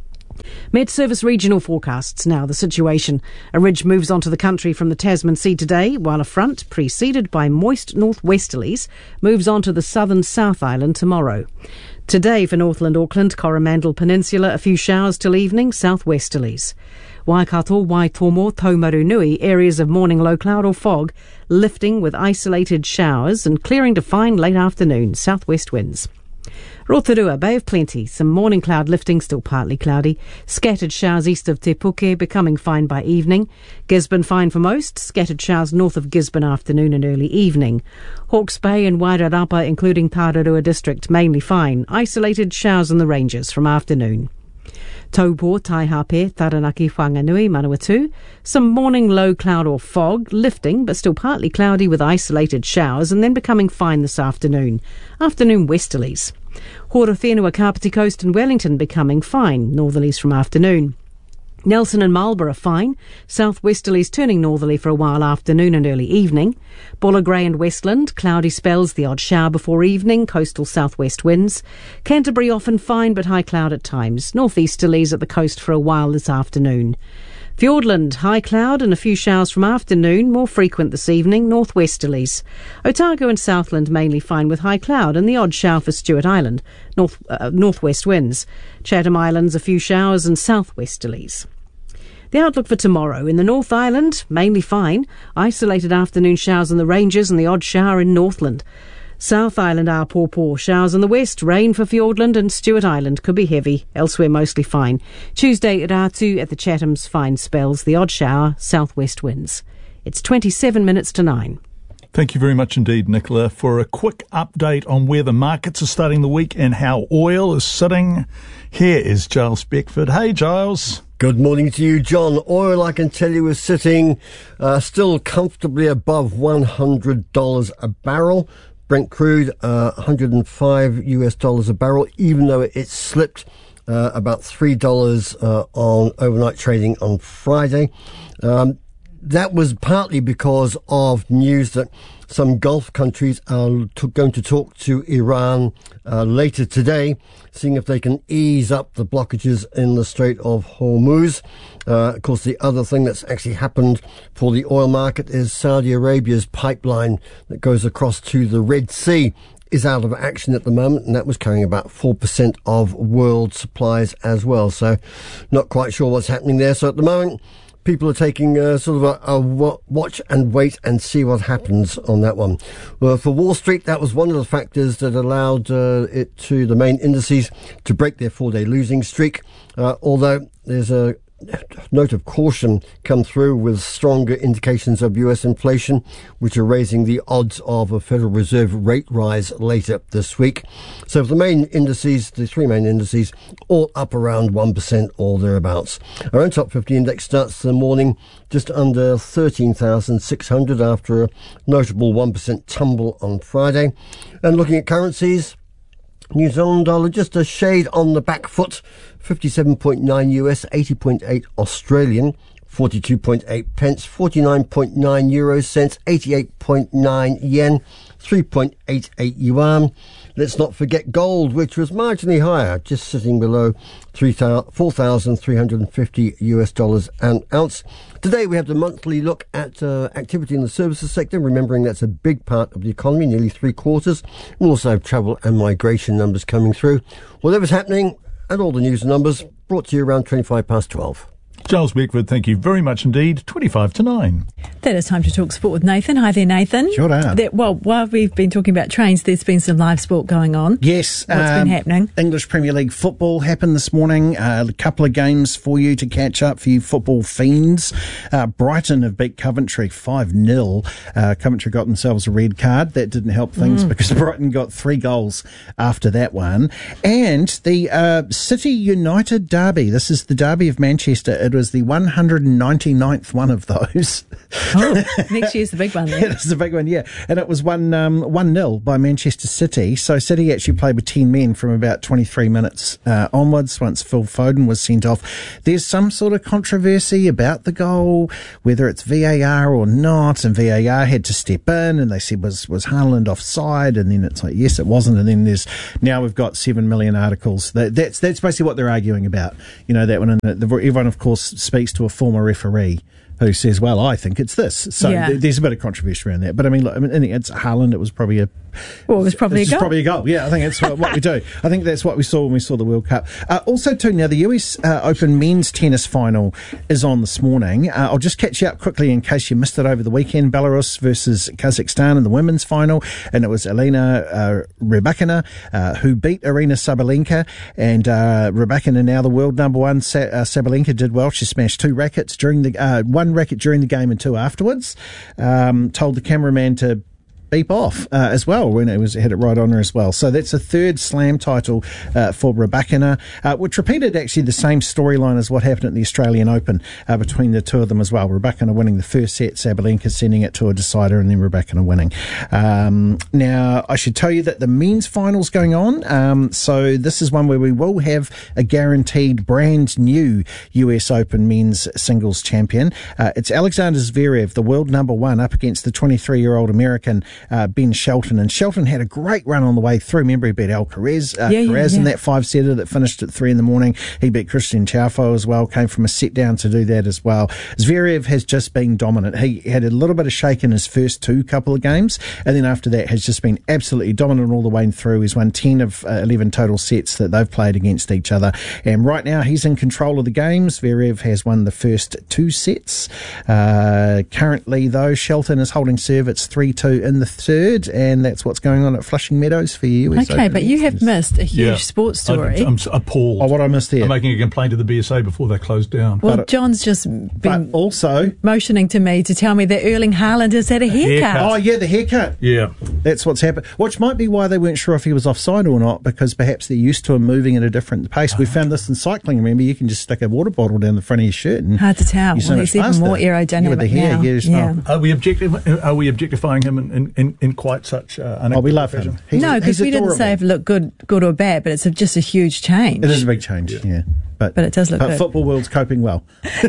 [SPEAKER 1] Met Service regional forecasts now. The situation. A ridge moves onto the country from the Tasman Sea today, while a front, preceded by moist northwesterlies, moves onto the southern South Island tomorrow. Today for Northland, Auckland, Coromandel Peninsula, a few showers till evening, southwesterlies. Waikato, Waitomo, Taumarunui, areas of morning low cloud or fog, lifting with isolated showers and clearing to fine late afternoon, southwest winds. Rotorua, Bay of Plenty, some morning cloud lifting, still partly cloudy. Scattered showers east of Te Puke, becoming fine by evening. Gisborne fine for most. Scattered showers north of Gisborne afternoon and early evening. Hawke's Bay and Wairarapa, including Tararua district, mainly fine. Isolated showers in the ranges from afternoon. Taupo, Taihape, Taranaki, Whanganui, Manawatu. Some morning low cloud or fog, lifting but still partly cloudy with isolated showers and then becoming fine this afternoon. Afternoon westerlies. Horowhenua, Kapiti Coast and Wellington becoming fine, northerlies from afternoon. Nelson and Marlborough fine, southwesterlies turning northerly for a while afternoon and early evening. Bulla Grey and Westland, cloudy spells, the odd shower before evening, coastal southwest winds. Canterbury often fine but high cloud at times, northeasterlies at the coast for a while this afternoon. Fiordland, high cloud and a few showers from afternoon, more frequent this evening, northwesterlies. Otago and Southland mainly fine with high cloud and the odd shower for Stewart Island, north uh, northwest winds. Chatham Islands, a few showers and southwesterlies. The outlook for tomorrow. In the North Island, mainly fine. Isolated afternoon showers in the ranges and the odd shower in Northland. South Island, our poor showers in the west. Rain for Fiordland and Stewart Island could be heavy. Elsewhere, mostly fine. Tuesday at Ratu at the Chathams, fine spells. The odd shower, southwest winds. It's twenty-seven minutes to nine.
[SPEAKER 12] Thank you very much indeed, Nicola, for a quick update on where the markets are starting the week and how oil is sitting. Here is Giles Beckford. Hey, Giles.
[SPEAKER 21] Good morning to you, John. Oil, I can tell you, is sitting uh, still comfortably above one hundred dollars a barrel. Brent crude, uh, one hundred five US dollars a barrel, even though it slipped uh, about three dollars uh, on overnight trading on Friday. Um, that was partly because of news that some Gulf countries are t- going to talk to Iran uh, later today, seeing if they can ease up the blockages in the Strait of Hormuz. Uh, of course, the other thing that's actually happened for the oil market is Saudi Arabia's pipeline that goes across to the Red Sea is out of action at the moment, and that was carrying about four percent of world supplies as well. So not quite sure what's happening there. So at the moment, people are taking uh, sort of a, a watch and wait and see what happens on that one. Well, for Wall Street, that was one of the factors that allowed uh, it to the main indices to break their four-day losing streak, uh, although there's a note of caution come through with stronger indications of U S inflation, which are raising the odds of a Federal Reserve rate rise later this week. So for the main indices, the three main indices, all up around one percent or thereabouts. Our own top fifty index starts the morning just under thirteen thousand six hundred after a notable one percent tumble on Friday. And looking at currencies, New Zealand dollar just a shade on the back foot, fifty-seven point nine U S, eighty point eight Australian, forty-two point eight pence, forty-nine point nine euro cents, eighty-eight point nine yen, three point eight eight yuan. Let's not forget gold, which was marginally higher, just sitting below four thousand three hundred fifty U S dollars an ounce. Today we have the monthly look at uh, activity in the services sector, remembering that's a big part of the economy, nearly three quarters. We also have travel and migration numbers coming through. Whatever's happening, and all the news and numbers, brought to you around twenty-five past twelve.
[SPEAKER 12] Giles Beckford, thank you very much indeed. twenty-five to nine.
[SPEAKER 15] That is time to talk sport with Nathan. Hi there, Nathan.
[SPEAKER 22] Sure are.
[SPEAKER 15] There, well, while we've been talking about trains, there's been some live sport going on.
[SPEAKER 22] Yes.
[SPEAKER 15] What's
[SPEAKER 22] um,
[SPEAKER 15] been happening?
[SPEAKER 22] English Premier League football happened this morning. Uh, a couple of games for you to catch up for you football fiends. Uh, Brighton have beat Coventry five nil. Uh, Coventry got themselves a red card. That didn't help things mm. because Brighton got three goals after that one. And the uh, City United derby. This is the derby of Manchester. It was the one hundred ninety-ninth one of those.
[SPEAKER 15] Oh, next year's the big one then.
[SPEAKER 22] It's the big one, yeah. And it was one um, one nil by Manchester City. So City actually played with ten men from about twenty-three minutes uh, onwards once Phil Foden was sent off. There's some sort of controversy about the goal, whether it's V A R or not, and V A R had to step in and they said was, was Haaland offside, and then it's like, yes, it wasn't, and then there's, now we've got seven million articles. That, that's, that's basically what they're arguing about. You know, that one, and the, the, everyone of course speaks to a former referee who says, well, I think it's this. So
[SPEAKER 15] Yeah.
[SPEAKER 22] th- there's a bit of controversy around that. But I mean, look, I mean, I think it's Haaland. It was probably a
[SPEAKER 15] Well, it was probably
[SPEAKER 22] it's
[SPEAKER 15] a goal.
[SPEAKER 22] probably a goal. Yeah, I think that's what, what we do. I think that's what we saw when we saw the World Cup. Uh, also, too, now the U S uh, Open men's tennis final is on this morning. Uh, I'll just catch you up quickly in case you missed it over the weekend. Belarus versus Kazakhstan in the women's final, and it was Elena uh, Rybakina uh, who beat Arina Sabalenka, and uh, Rybakina now the world number one. Sa- uh, Sabalenka did well. She smashed two rackets during the uh, one racket during the game and two afterwards. Um, told the cameraman to beep off uh, as well when it was had it right on her as well. So that's a third slam title uh, for Rybakina, uh, which repeated actually the same storyline as what happened at the Australian Open uh, between the two of them as well. Rybakina winning the first set, Sabalenka sending it to a decider, and then Rybakina winning. Um, now, I should tell you that the men's final's going on. Um, so this is one where we will have a guaranteed brand new U S Open men's singles champion. Uh, it's Alexander Zverev, the world number one, up against the twenty-three-year-old American Uh, Ben Shelton. And Shelton had a great run on the way through. Remember, he beat Alcaraz, uh,
[SPEAKER 15] Yeah, yeah,
[SPEAKER 22] Caraz
[SPEAKER 15] yeah.
[SPEAKER 22] in that five-setter that finished at three in the morning. He beat Christian Tiafoe as well, came from a set down to do that as well. Zverev has just been dominant. He had a little bit of shake in his first two couple of games, and then after that has just been absolutely dominant all the way through. He's won ten of uh, eleven total sets that they've played against each other. And right now he's in control of the game. Zverev has won the first two sets. Uh, currently, though, Shelton is holding serve. It's three two in the third, and that's what's going on at Flushing Meadows for you.
[SPEAKER 15] Okay, but you have missed a huge
[SPEAKER 12] Yeah.
[SPEAKER 15] sports story.
[SPEAKER 12] I'm, I'm appalled.
[SPEAKER 22] Oh, what I missed there.
[SPEAKER 12] I'm making a complaint to the B S A before they closed down.
[SPEAKER 15] Well,
[SPEAKER 22] But-
[SPEAKER 15] John's just been
[SPEAKER 22] But also,
[SPEAKER 15] motioning to me to tell me that Erling Haaland has had a haircut.
[SPEAKER 12] haircut.
[SPEAKER 22] oh yeah, the haircut.
[SPEAKER 12] Yeah.
[SPEAKER 22] That's what's happened. Which might be why they weren't sure if he was offside or not, because perhaps they're used to him moving at a different pace. We found this in cycling. Remember, you can just stick a water bottle down the front of your shirt and
[SPEAKER 15] Hard to tell.
[SPEAKER 22] you're so
[SPEAKER 15] Well,
[SPEAKER 22] much
[SPEAKER 15] he's even
[SPEAKER 22] faster.
[SPEAKER 15] more aerodynamic
[SPEAKER 22] Yeah, with the hair,
[SPEAKER 15] now.
[SPEAKER 22] yeah, it's
[SPEAKER 15] Yeah.
[SPEAKER 22] not-
[SPEAKER 12] Are we objectif- Are we objectifying him in, in, in, in quite such uh, an
[SPEAKER 22] Oh, we love
[SPEAKER 12] fashion?
[SPEAKER 22] him. He's,
[SPEAKER 15] No, because
[SPEAKER 22] he's
[SPEAKER 15] we didn't say if it looked good, good or bad, but it's a, just a huge change.
[SPEAKER 22] It is a big change, yeah. But,
[SPEAKER 15] But it does look
[SPEAKER 22] but
[SPEAKER 15] good.
[SPEAKER 22] football world's coping well.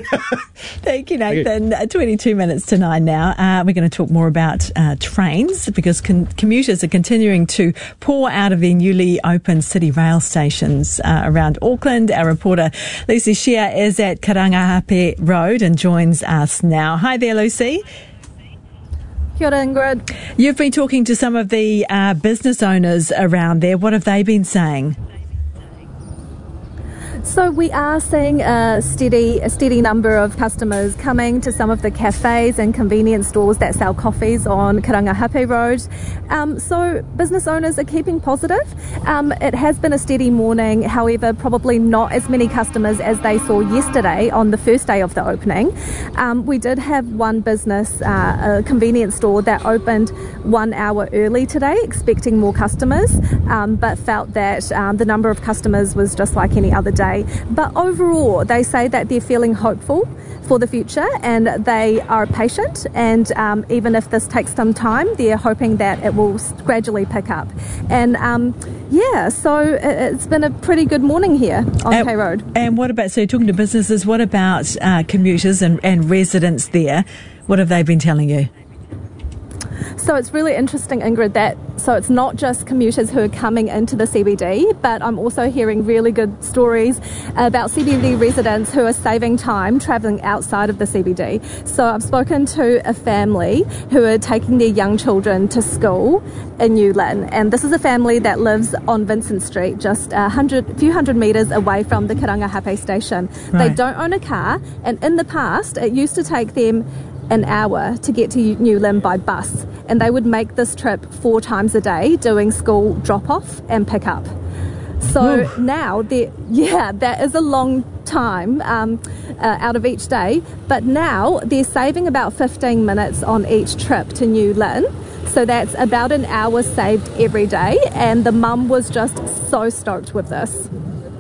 [SPEAKER 15] Thank you, Nathan. Uh, twenty-two minutes to nine now. Uh, we're going to talk more about uh, trains because con- commuters are continuing to pour out of their newly opened city rail stations uh, around Auckland. Our reporter Lucy Shea is at Karangahape Road and joins us now. Hi there, Lucy.
[SPEAKER 2] Kia ora, Ingrid.
[SPEAKER 15] You've been talking to some of the uh, business owners around there. What have they been saying?
[SPEAKER 2] So we are seeing a steady, a steady number of customers coming to some of the cafes and convenience stores that sell coffees on Karangahape Road. Um, so business owners are keeping positive. Um, it has been a steady morning, however, probably not as many customers as they saw yesterday on the first day of the opening. Um, we did have one business, uh, a convenience store that opened one hour early today, expecting more customers, um, but felt that um, the number of customers was just like any other day. But overall, they say that they're feeling hopeful for the future and they are patient, and um, even if this takes some time, they're hoping that it will gradually pick up. And um, yeah, so it, it's been a pretty good morning here on
[SPEAKER 15] And-
[SPEAKER 2] K Road.
[SPEAKER 15] And what about, so you're talking to businesses, what about uh, commuters and, and residents there? What have they been telling you?
[SPEAKER 2] So it's really interesting, Ingrid, that so it's not just commuters who are coming into the C B D, but I'm also hearing really good stories about C B D residents who are saving time travelling outside of the C B D. So I've spoken to a family who are taking their young children to school in New Lynn, and this is a family that lives on Vincent Street, just a hundred, few hundred metres away from the Karangahape station. They
[SPEAKER 3] Right.
[SPEAKER 2] don't own a car, and in the past it used to take them an hour to get to New Lynn by bus, and they would make this trip four times a day doing school drop-off and pick-up. So
[SPEAKER 3] Oof.
[SPEAKER 2] now, they're- yeah, that is a long time um, uh, out of each day, but now they're saving about fifteen minutes on each trip to New Lynn. So that's about an hour saved every day, and the mum was just so stoked with this.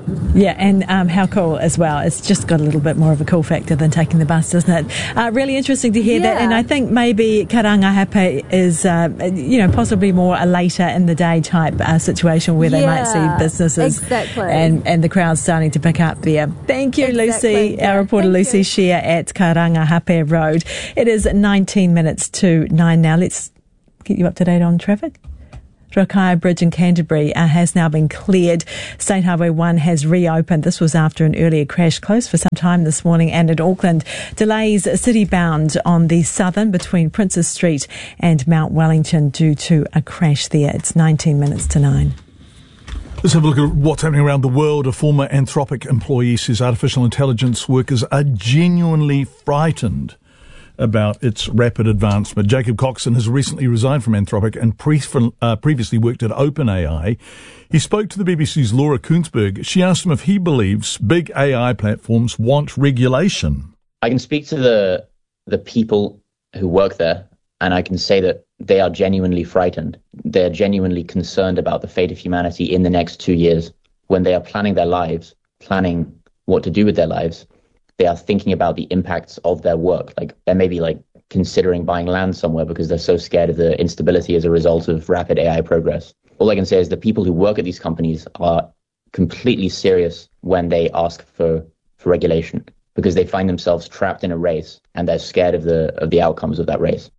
[SPEAKER 15] Yeah, and um, how cool as well. It's just got a little bit more of a cool factor than taking the bus, doesn't it? Uh, really interesting to hear
[SPEAKER 2] yeah.
[SPEAKER 15] that. And I think maybe Karangahape is, uh, you know, possibly more a later in the day type uh, situation where they
[SPEAKER 2] yeah,
[SPEAKER 15] might see businesses
[SPEAKER 2] exactly.
[SPEAKER 15] and, and the crowd starting to pick up there. Thank you,
[SPEAKER 2] exactly,
[SPEAKER 15] Lucy.
[SPEAKER 2] yeah.
[SPEAKER 15] Our reporter
[SPEAKER 2] Thank
[SPEAKER 15] Lucy
[SPEAKER 2] you.
[SPEAKER 15] Shear at Karangahape Road. It is nineteen minutes to nine now. Let's get you up to date on traffic. Rakaia Bridge in Canterbury uh, has now been cleared. State Highway one has reopened. This was after an earlier crash closed for some time this morning. And at Auckland, delays city-bound on the southern between Princes Street and Mount Wellington due to a crash there. It's nineteen minutes to nine.
[SPEAKER 12] Let's have a look at what's happening around the world. A former Anthropic employee says artificial intelligence workers are genuinely frightened about its rapid advancement. Jacob Coxon has recently resigned from Anthropic and pre- uh, previously worked at OpenAI. He spoke to the B B C's Laura Koonsberg. She asked him if he believes big A I platforms want regulation.
[SPEAKER 3] I can speak to the the people who work there, and I can say that they are genuinely frightened. They're genuinely concerned about the fate of humanity in the next two years. When they are planning their lives, planning what to do with their lives, they are thinking about the impacts of their work. Like they may be like considering buying land somewhere because they're so scared of the instability as a result of rapid A I progress. All I can say is the people who work at these companies are completely serious when they ask for, for regulation because they find themselves trapped in a race and they're scared of the of the outcomes of that race.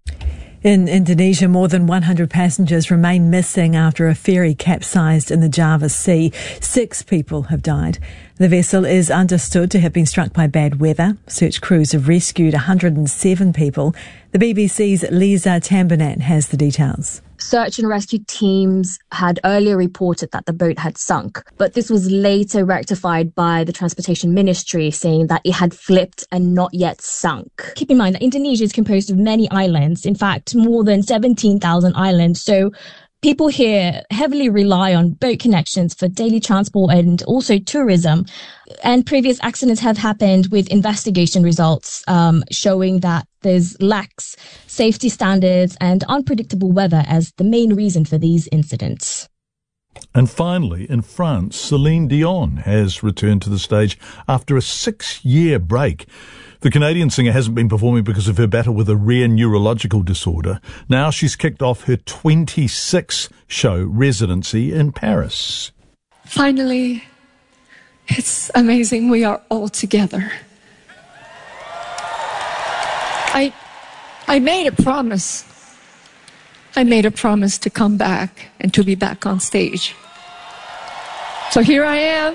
[SPEAKER 15] In Indonesia, more than one hundred passengers remain missing after a ferry capsized in the Java Sea. Six people have died. The vessel is understood to have been struck by bad weather. Search crews have rescued one hundred seven people. The B B C's Lisa Tambanat has the details.
[SPEAKER 4] Search and rescue teams had earlier reported that the boat had sunk, but this was later rectified by the Transportation Ministry, saying that it had flipped and not yet sunk.
[SPEAKER 23] Keep in mind that Indonesia is composed of many islands, in fact, more than seventeen thousand islands. So people here heavily rely on boat connections for daily transport and also tourism. And previous accidents have happened with investigation results um, showing that there's lax safety standards and unpredictable weather as the main reason for these incidents.
[SPEAKER 12] And finally, in France, Celine Dion has returned to the stage after a six-year break. The Canadian singer hasn't been performing because of her battle with a rare neurological disorder. Now she's kicked off her twenty-six show residency in Paris.
[SPEAKER 24] Finally, it's amazing we are all together. I, I made a promise. I made a promise to come back and to be back on stage. So here I am,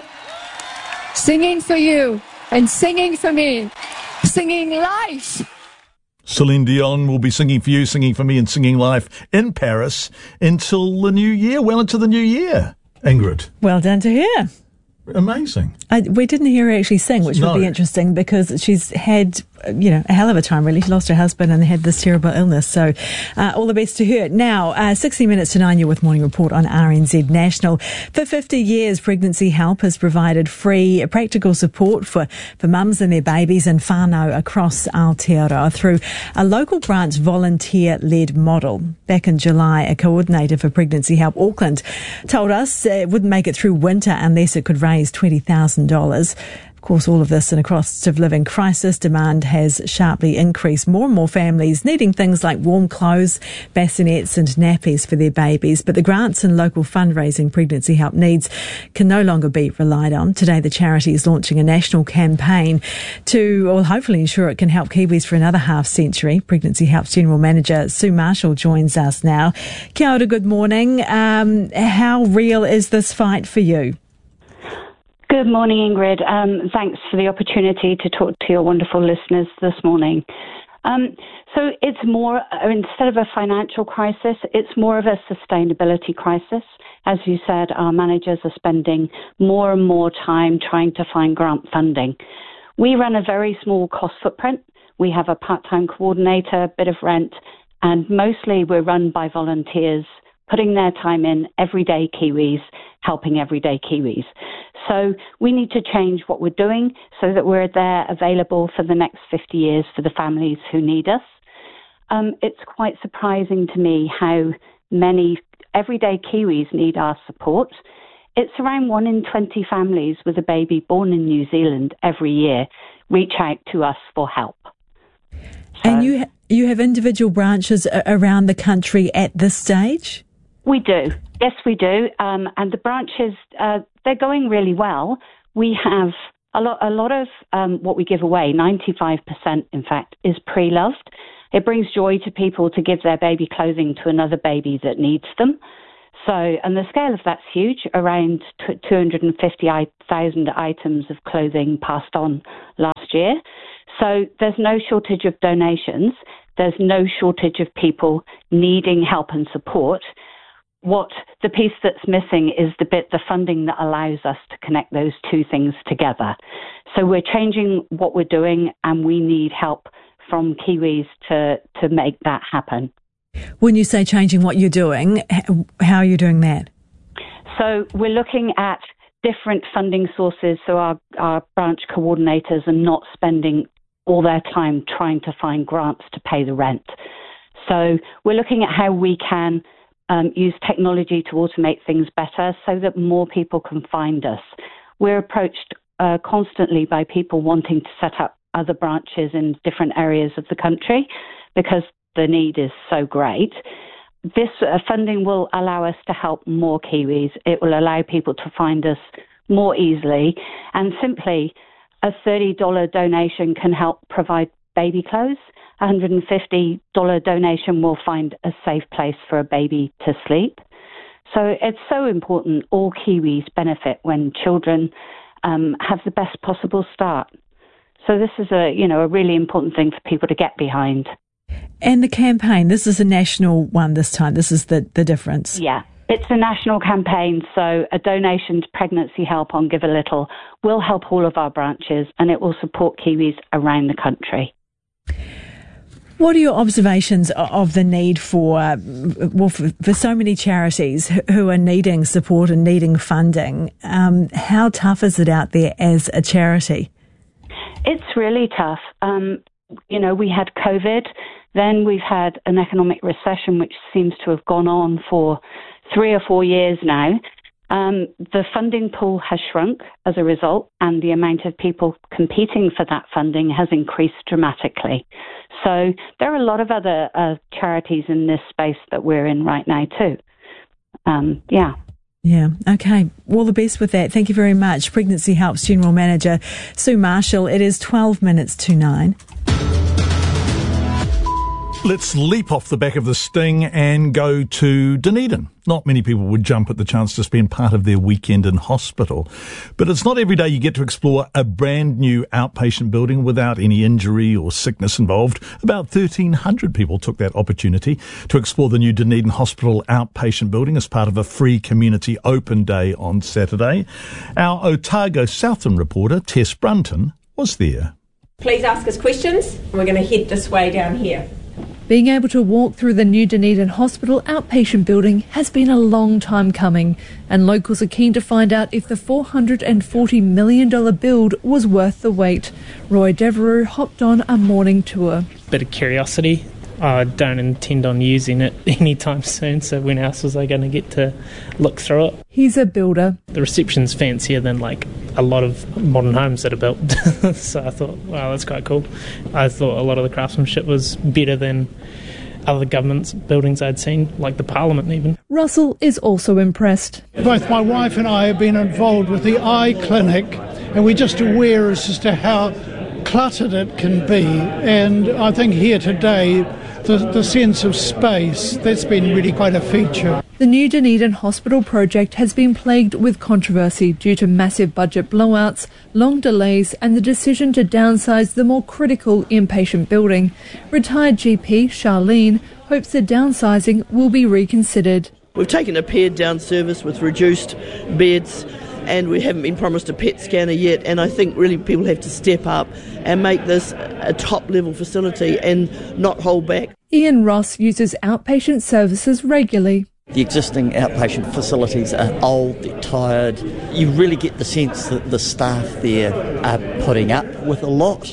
[SPEAKER 24] singing for you and singing for me, singing live.
[SPEAKER 12] Celine Dion will be singing for you, singing for me, and singing live in Paris until the new year, well into the new year. Ingrid.
[SPEAKER 15] Well done to her.
[SPEAKER 12] Amazing.
[SPEAKER 15] I, we didn't hear her actually sing, which
[SPEAKER 12] No.
[SPEAKER 15] would be interesting because she's had, you know, a hell of a time really. She lost her husband and had this terrible illness. So uh, all the best to her. Now, uh, sixty minutes to nine, you're with Morning Report on R N Z National. For fifty years, Pregnancy Help has provided free practical support for, for mums and their babies in whānau across Aotearoa through a local branch volunteer-led model. Back in July, a coordinator for Pregnancy Help Auckland told us it wouldn't make it through winter unless it could raise twenty thousand dollars. Of course, all of this in a cost of living crisis. Demand has sharply increased. More and more families needing things like warm clothes, bassinets and nappies for their babies. But the grants and local fundraising Pregnancy Help needs can no longer be relied on. Today, the charity is launching a national campaign to, well, hopefully ensure it can help Kiwis for another half century. Pregnancy Help's General Manager Sue Marshall joins us now. Kia ora, good morning. Um, how real is this fight for you?
[SPEAKER 25] Good morning, Ingrid. Um, thanks for the opportunity to talk to your wonderful listeners this morning. Um, so it's more, instead of a financial crisis, it's more of a sustainability crisis. As you said, our managers are spending more and more time trying to find grant funding. We run a very small cost footprint. We have a part-time coordinator, a bit of rent, and mostly we're run by volunteers putting their time in, everyday Kiwis, helping everyday Kiwis. So we need to change what we're doing so that we're there available for the next fifty years for the families who need us. Um, it's quite surprising to me how many everyday Kiwis need our support. it's around one in twenty families with a baby born in New Zealand every year reach out to us for help. So,
[SPEAKER 15] and you ha- you have individual branches a- around the country at this stage?
[SPEAKER 25] We do. Yes, we do. Um, and the branches, uh, they're going really well. We have a lot, a lot of um, what we give away, ninety-five percent, in fact, is pre-loved. It brings joy to people to give their baby clothing to another baby that needs them. So, and the scale of that's huge, around two hundred fifty thousand items of clothing passed on last year. So there's no shortage of donations. There's no shortage of people needing help and support. What the piece that's missing is the bit, the funding that allows us to connect those two things together. So we're changing what we're doing, and we need help from Kiwis to, to make that happen.
[SPEAKER 15] When you say changing what you're doing, how are you doing that?
[SPEAKER 25] So we're looking at different funding sources, so our, our branch coordinators are not spending all their time trying to find grants to pay the rent. So we're looking at how we can um, use technology to automate things better so that more people can find us. We're approached uh, constantly by people wanting to set up other branches in different areas of the country because the need is so great. This uh, funding will allow us to help more Kiwis. It will allow people to find us more easily, and simply a thirty dollars donation can help provide baby clothes. A one hundred fifty dollars donation will find a safe place for a baby to sleep. So it's so important all Kiwis benefit when children um, have the best possible start. So this is a, you know, a really important thing for people to get behind.
[SPEAKER 15] And the campaign, this is a national one this time. This is the, the difference.
[SPEAKER 25] Yeah, it's a national campaign. So a donation to Pregnancy Help on Give a Little will help all of our branches, and it will support Kiwis around the country.
[SPEAKER 15] What are your observations of the need for, uh, well, for, for so many charities who are needing support and needing funding? Um, how tough is it out there as a charity?
[SPEAKER 25] It's really tough. Um, you know, we had COVID, then we've had an economic recession, which seems to have gone on for three or four years now. Um, the funding pool has shrunk as a result, and the amount of people competing for that funding has increased dramatically. So there are a lot of other uh, charities in this space that we're in right now too. Um, yeah.
[SPEAKER 15] Yeah, okay. All the best with that. Thank you very much. Pregnancy Help's General Manager, Sue Marshall. It is twelve minutes to nine.
[SPEAKER 12] Let's leap off the back of the sting and go to Dunedin. Not many people would jump at the chance to spend part of their weekend in hospital. But it's not every day you get to explore a brand new outpatient building without any injury or sickness involved. About thirteen hundred people took that opportunity to explore the new Dunedin Hospital outpatient building as part of a free community open day on Saturday. Our Otago Southern reporter, Tess Brunton, was there.
[SPEAKER 5] Please ask us questions. We're going to head this way down here.
[SPEAKER 6] Being able to walk through the new Dunedin Hospital outpatient building has been a long time coming, and locals are keen to find out if the four hundred forty million dollars build was worth the wait. Roy Devereux hopped on a morning tour.
[SPEAKER 7] Bit of curiosity. I don't intend on using it anytime soon, so when else was I going to get to look through it?
[SPEAKER 6] He's a builder.
[SPEAKER 7] The reception's fancier than like a lot of modern homes that are built, so I thought, wow, that's quite cool. I thought a lot of the craftsmanship was better than other government's buildings I'd seen, like the Parliament even.
[SPEAKER 6] Russell is also impressed.
[SPEAKER 9] Both my wife and I have been involved with the eye clinic, and we're just aware as to how cluttered it can be, and I think here today the, the sense of space, that's been really quite a feature.
[SPEAKER 6] The new Dunedin Hospital project has been plagued with controversy due to massive budget blowouts, long delays and the decision to downsize the more critical inpatient building. Retired G P Charlene hopes the downsizing will be reconsidered.
[SPEAKER 10] We've taken a pared down service with reduced beds, and we haven't been promised a P E T scanner yet, and I think really people have to step up and make this a top level facility and not hold back.
[SPEAKER 6] Ian Ross uses outpatient services regularly.
[SPEAKER 26] The existing outpatient facilities are old, they're tired. You really get the sense that the staff there are putting up with a lot,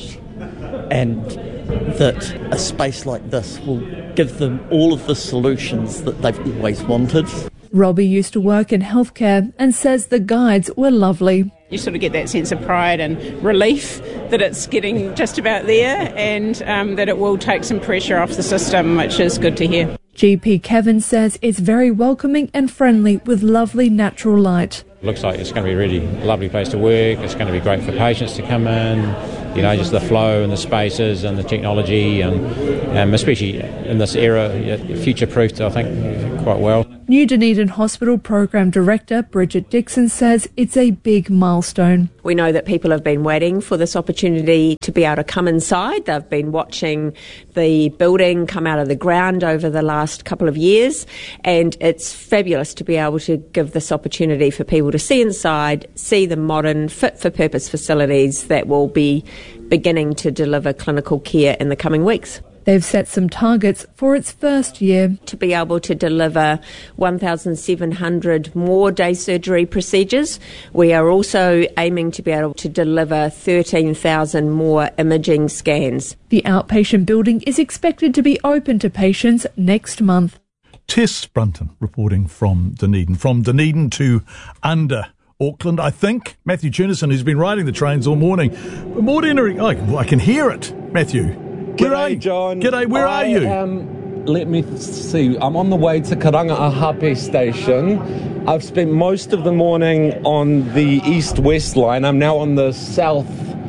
[SPEAKER 26] and that a space like this will give them all of the solutions that they've always wanted.
[SPEAKER 6] Robbie used to work in healthcare and says the guides were lovely.
[SPEAKER 11] You sort of get that sense of pride and relief that it's getting just about there, and um, that it will take some pressure off the system, which is good to hear.
[SPEAKER 6] G P Kevin says it's very welcoming and friendly with lovely natural light.
[SPEAKER 13] Looks like it's going to be a really lovely place to work. It's going to be great for patients to come in. You know, just the flow and the spaces and the technology, and um, especially in this era, future-proofed, I think, quite well.
[SPEAKER 6] New Dunedin Hospital Program Director Bridget Dixon says it's a big milestone.
[SPEAKER 14] We know that people have been waiting for this opportunity to be able to come inside. They've been watching the building come out of the ground over the last couple of years, and it's fabulous to be able to give this opportunity for people to see inside, see the modern, fit-for-purpose facilities that will be beginning to deliver clinical care in the coming weeks.
[SPEAKER 6] They've set some targets for its first year.
[SPEAKER 14] To be able to deliver one thousand seven hundred more day surgery procedures. We are also aiming to be able to deliver thirteen thousand more imaging scans.
[SPEAKER 6] The outpatient building is expected to be open to patients next month.
[SPEAKER 12] Tess Brunton reporting from Dunedin. From Dunedin to under Auckland, I think. Matthew Junison, who's been riding the trains all morning. More dinner, oh, I can hear it, Matthew. Where
[SPEAKER 16] G'day,
[SPEAKER 12] are you?
[SPEAKER 16] John.
[SPEAKER 12] G'day, where
[SPEAKER 16] I,
[SPEAKER 12] are you?
[SPEAKER 16] Um, let me see. I'm on the way to Karangahape station. I've spent most of the morning on the east-west line. I'm now on the south...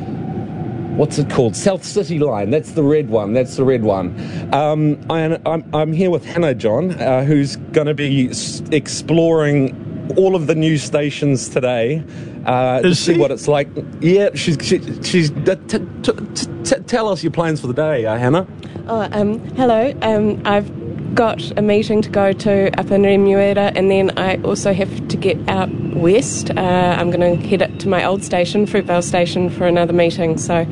[SPEAKER 16] What's it called? South City line. That's the red one. That's the red one. Um, I, I'm, I'm here with Hannah, John, uh, who's going to be s- exploring all of the new stations today uh, to see what it's like. Yeah, she's she, she's. Uh, t- t- t- t- tell us your plans for the day, uh, Hannah.
[SPEAKER 18] Oh, um, hello. Um, I've got a meeting to go to up in Remuera, and then I also have to get out west. Uh, I'm going to head up to my old station, Fruitvale Station, for another meeting. So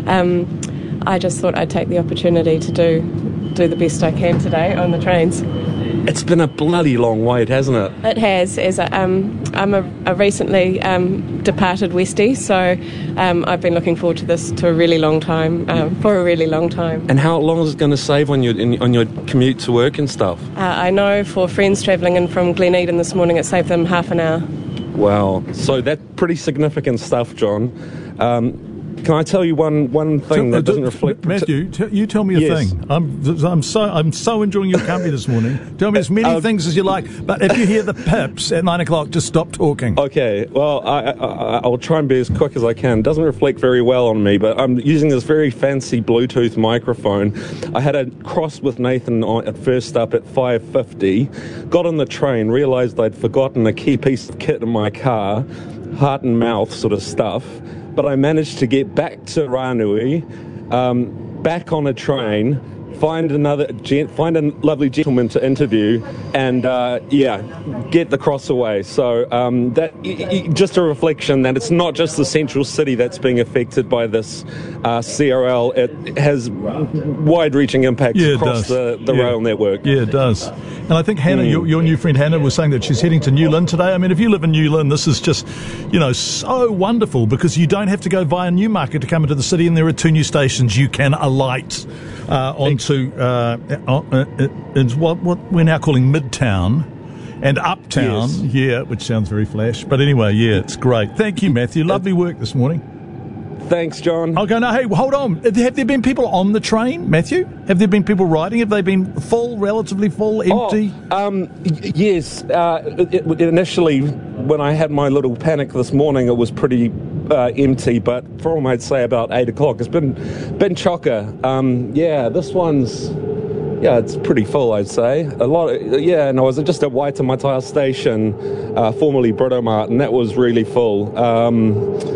[SPEAKER 18] um, I just thought I'd take the opportunity to do do the best I can today on the trains.
[SPEAKER 16] It's been a bloody long wait, hasn't it?
[SPEAKER 18] It has. As a, um, I'm a, a recently um, departed Westie, so um, I've been looking forward to this to a really long time, um, for a really long time.
[SPEAKER 16] And how long is it going to save on your in, on your commute to work and stuff?
[SPEAKER 18] Uh, I know for friends travelling in from Gleneden this morning, it saved them half an hour.
[SPEAKER 16] Wow. So that's pretty significant stuff, John. Um, Can I tell you one, one thing that doesn't reflect...
[SPEAKER 12] Matthew, t- you tell me a
[SPEAKER 16] yes.
[SPEAKER 12] thing. I'm I'm so I'm so enjoying your company this morning. Tell me as many uh, things as you like, but if you hear the pips at nine o'clock, just stop talking.
[SPEAKER 16] Okay, well, I, I, I'll try and be as quick as I can. It doesn't reflect very well on me, but I'm using this very fancy Bluetooth microphone. I had a cross with Nathan on, at first up at five fifty, got on the train, realised I'd forgotten a key piece of kit in my car, heart and mouth sort of stuff. But I managed to get back to Ranui, um, back on a train, find another, gent, find a lovely gentleman to interview, and uh, yeah, get the cross away. So um, that y- y- just a reflection that it's not just the central city that's being affected by this uh, C R L. It has wide-reaching impacts
[SPEAKER 12] yeah,
[SPEAKER 16] across the, the
[SPEAKER 12] yeah.
[SPEAKER 16] rail network.
[SPEAKER 12] Yeah, it does. And I think Hannah, mm. your, your new friend Hannah, was saying that she's heading to New Lynn today. I mean, if you live in New Lynn, this is just, you know, so wonderful because you don't have to go via Newmarket to come into the city, and there are two new stations you can alight uh, onto. Uh, uh, it's what, what we're now calling Midtown and Uptown.
[SPEAKER 16] Yes.
[SPEAKER 12] Yeah, which sounds very flash. But anyway, yeah, it's great. Thank you, Matthew. Lovely work this morning.
[SPEAKER 16] Thanks, John.
[SPEAKER 12] Okay, no, hey, hold on. Have there been people on the train, Matthew? Have there been people riding? Have they been full, relatively full, empty?
[SPEAKER 16] Oh, um, y- yes. Uh, it, it, initially, when I had my little panic this morning, it was pretty uh, empty. But from, I'd say, about eight o'clock, it's been been chocker. Um, yeah, this one's... Yeah, it's pretty full, I'd say. A lot of, yeah, and I was just at Waitemata Station, uh, formerly Britomart, and that was really full. Um,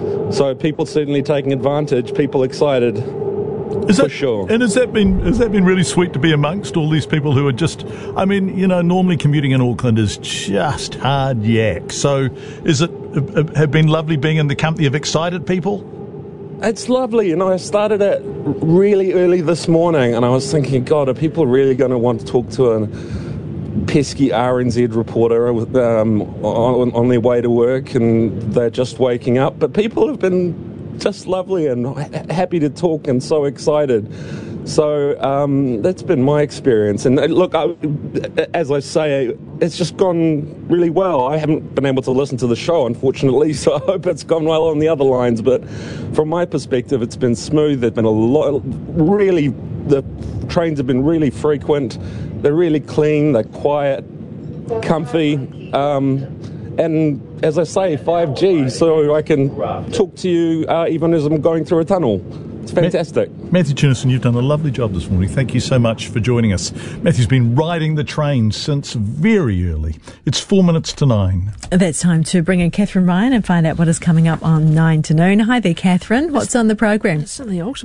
[SPEAKER 16] so people certainly taking advantage, people excited,
[SPEAKER 12] is
[SPEAKER 16] for
[SPEAKER 12] that,
[SPEAKER 16] sure.
[SPEAKER 12] And has that been has that been really sweet to be amongst all these people who are just, I mean, you know, normally commuting in Auckland is just hard yak. So is it have been lovely being in the company of excited people?
[SPEAKER 16] It's lovely, and I started it really early this morning, and I was thinking, God, are people really going to want to talk to a pesky R N Z reporter um, on, on their way to work, and they're just waking up? But people have been just lovely and ha- happy to talk and so excited. So um, that's been my experience. And uh, look, I, as I say, it's just gone really well. I haven't been able to listen to the show, unfortunately, so I hope it's gone well on the other lines. But from my perspective, it's been smooth. There's been a lot, really, the trains have been really frequent. They're really clean, they're quiet, comfy. Um, and as I say, five G, so I can talk to you uh, even as I'm going through a tunnel. It's fantastic.
[SPEAKER 12] Matthew Chinnison, you've done a lovely job this morning. Thank you so much for joining us. Matthew's been riding the train since very early. It's four minutes to nine.
[SPEAKER 15] That's time to bring in Catherine Ryan and find out what is coming up on nine to noon. Hi there, Catherine. What's on the program?
[SPEAKER 1] It's the ultimate.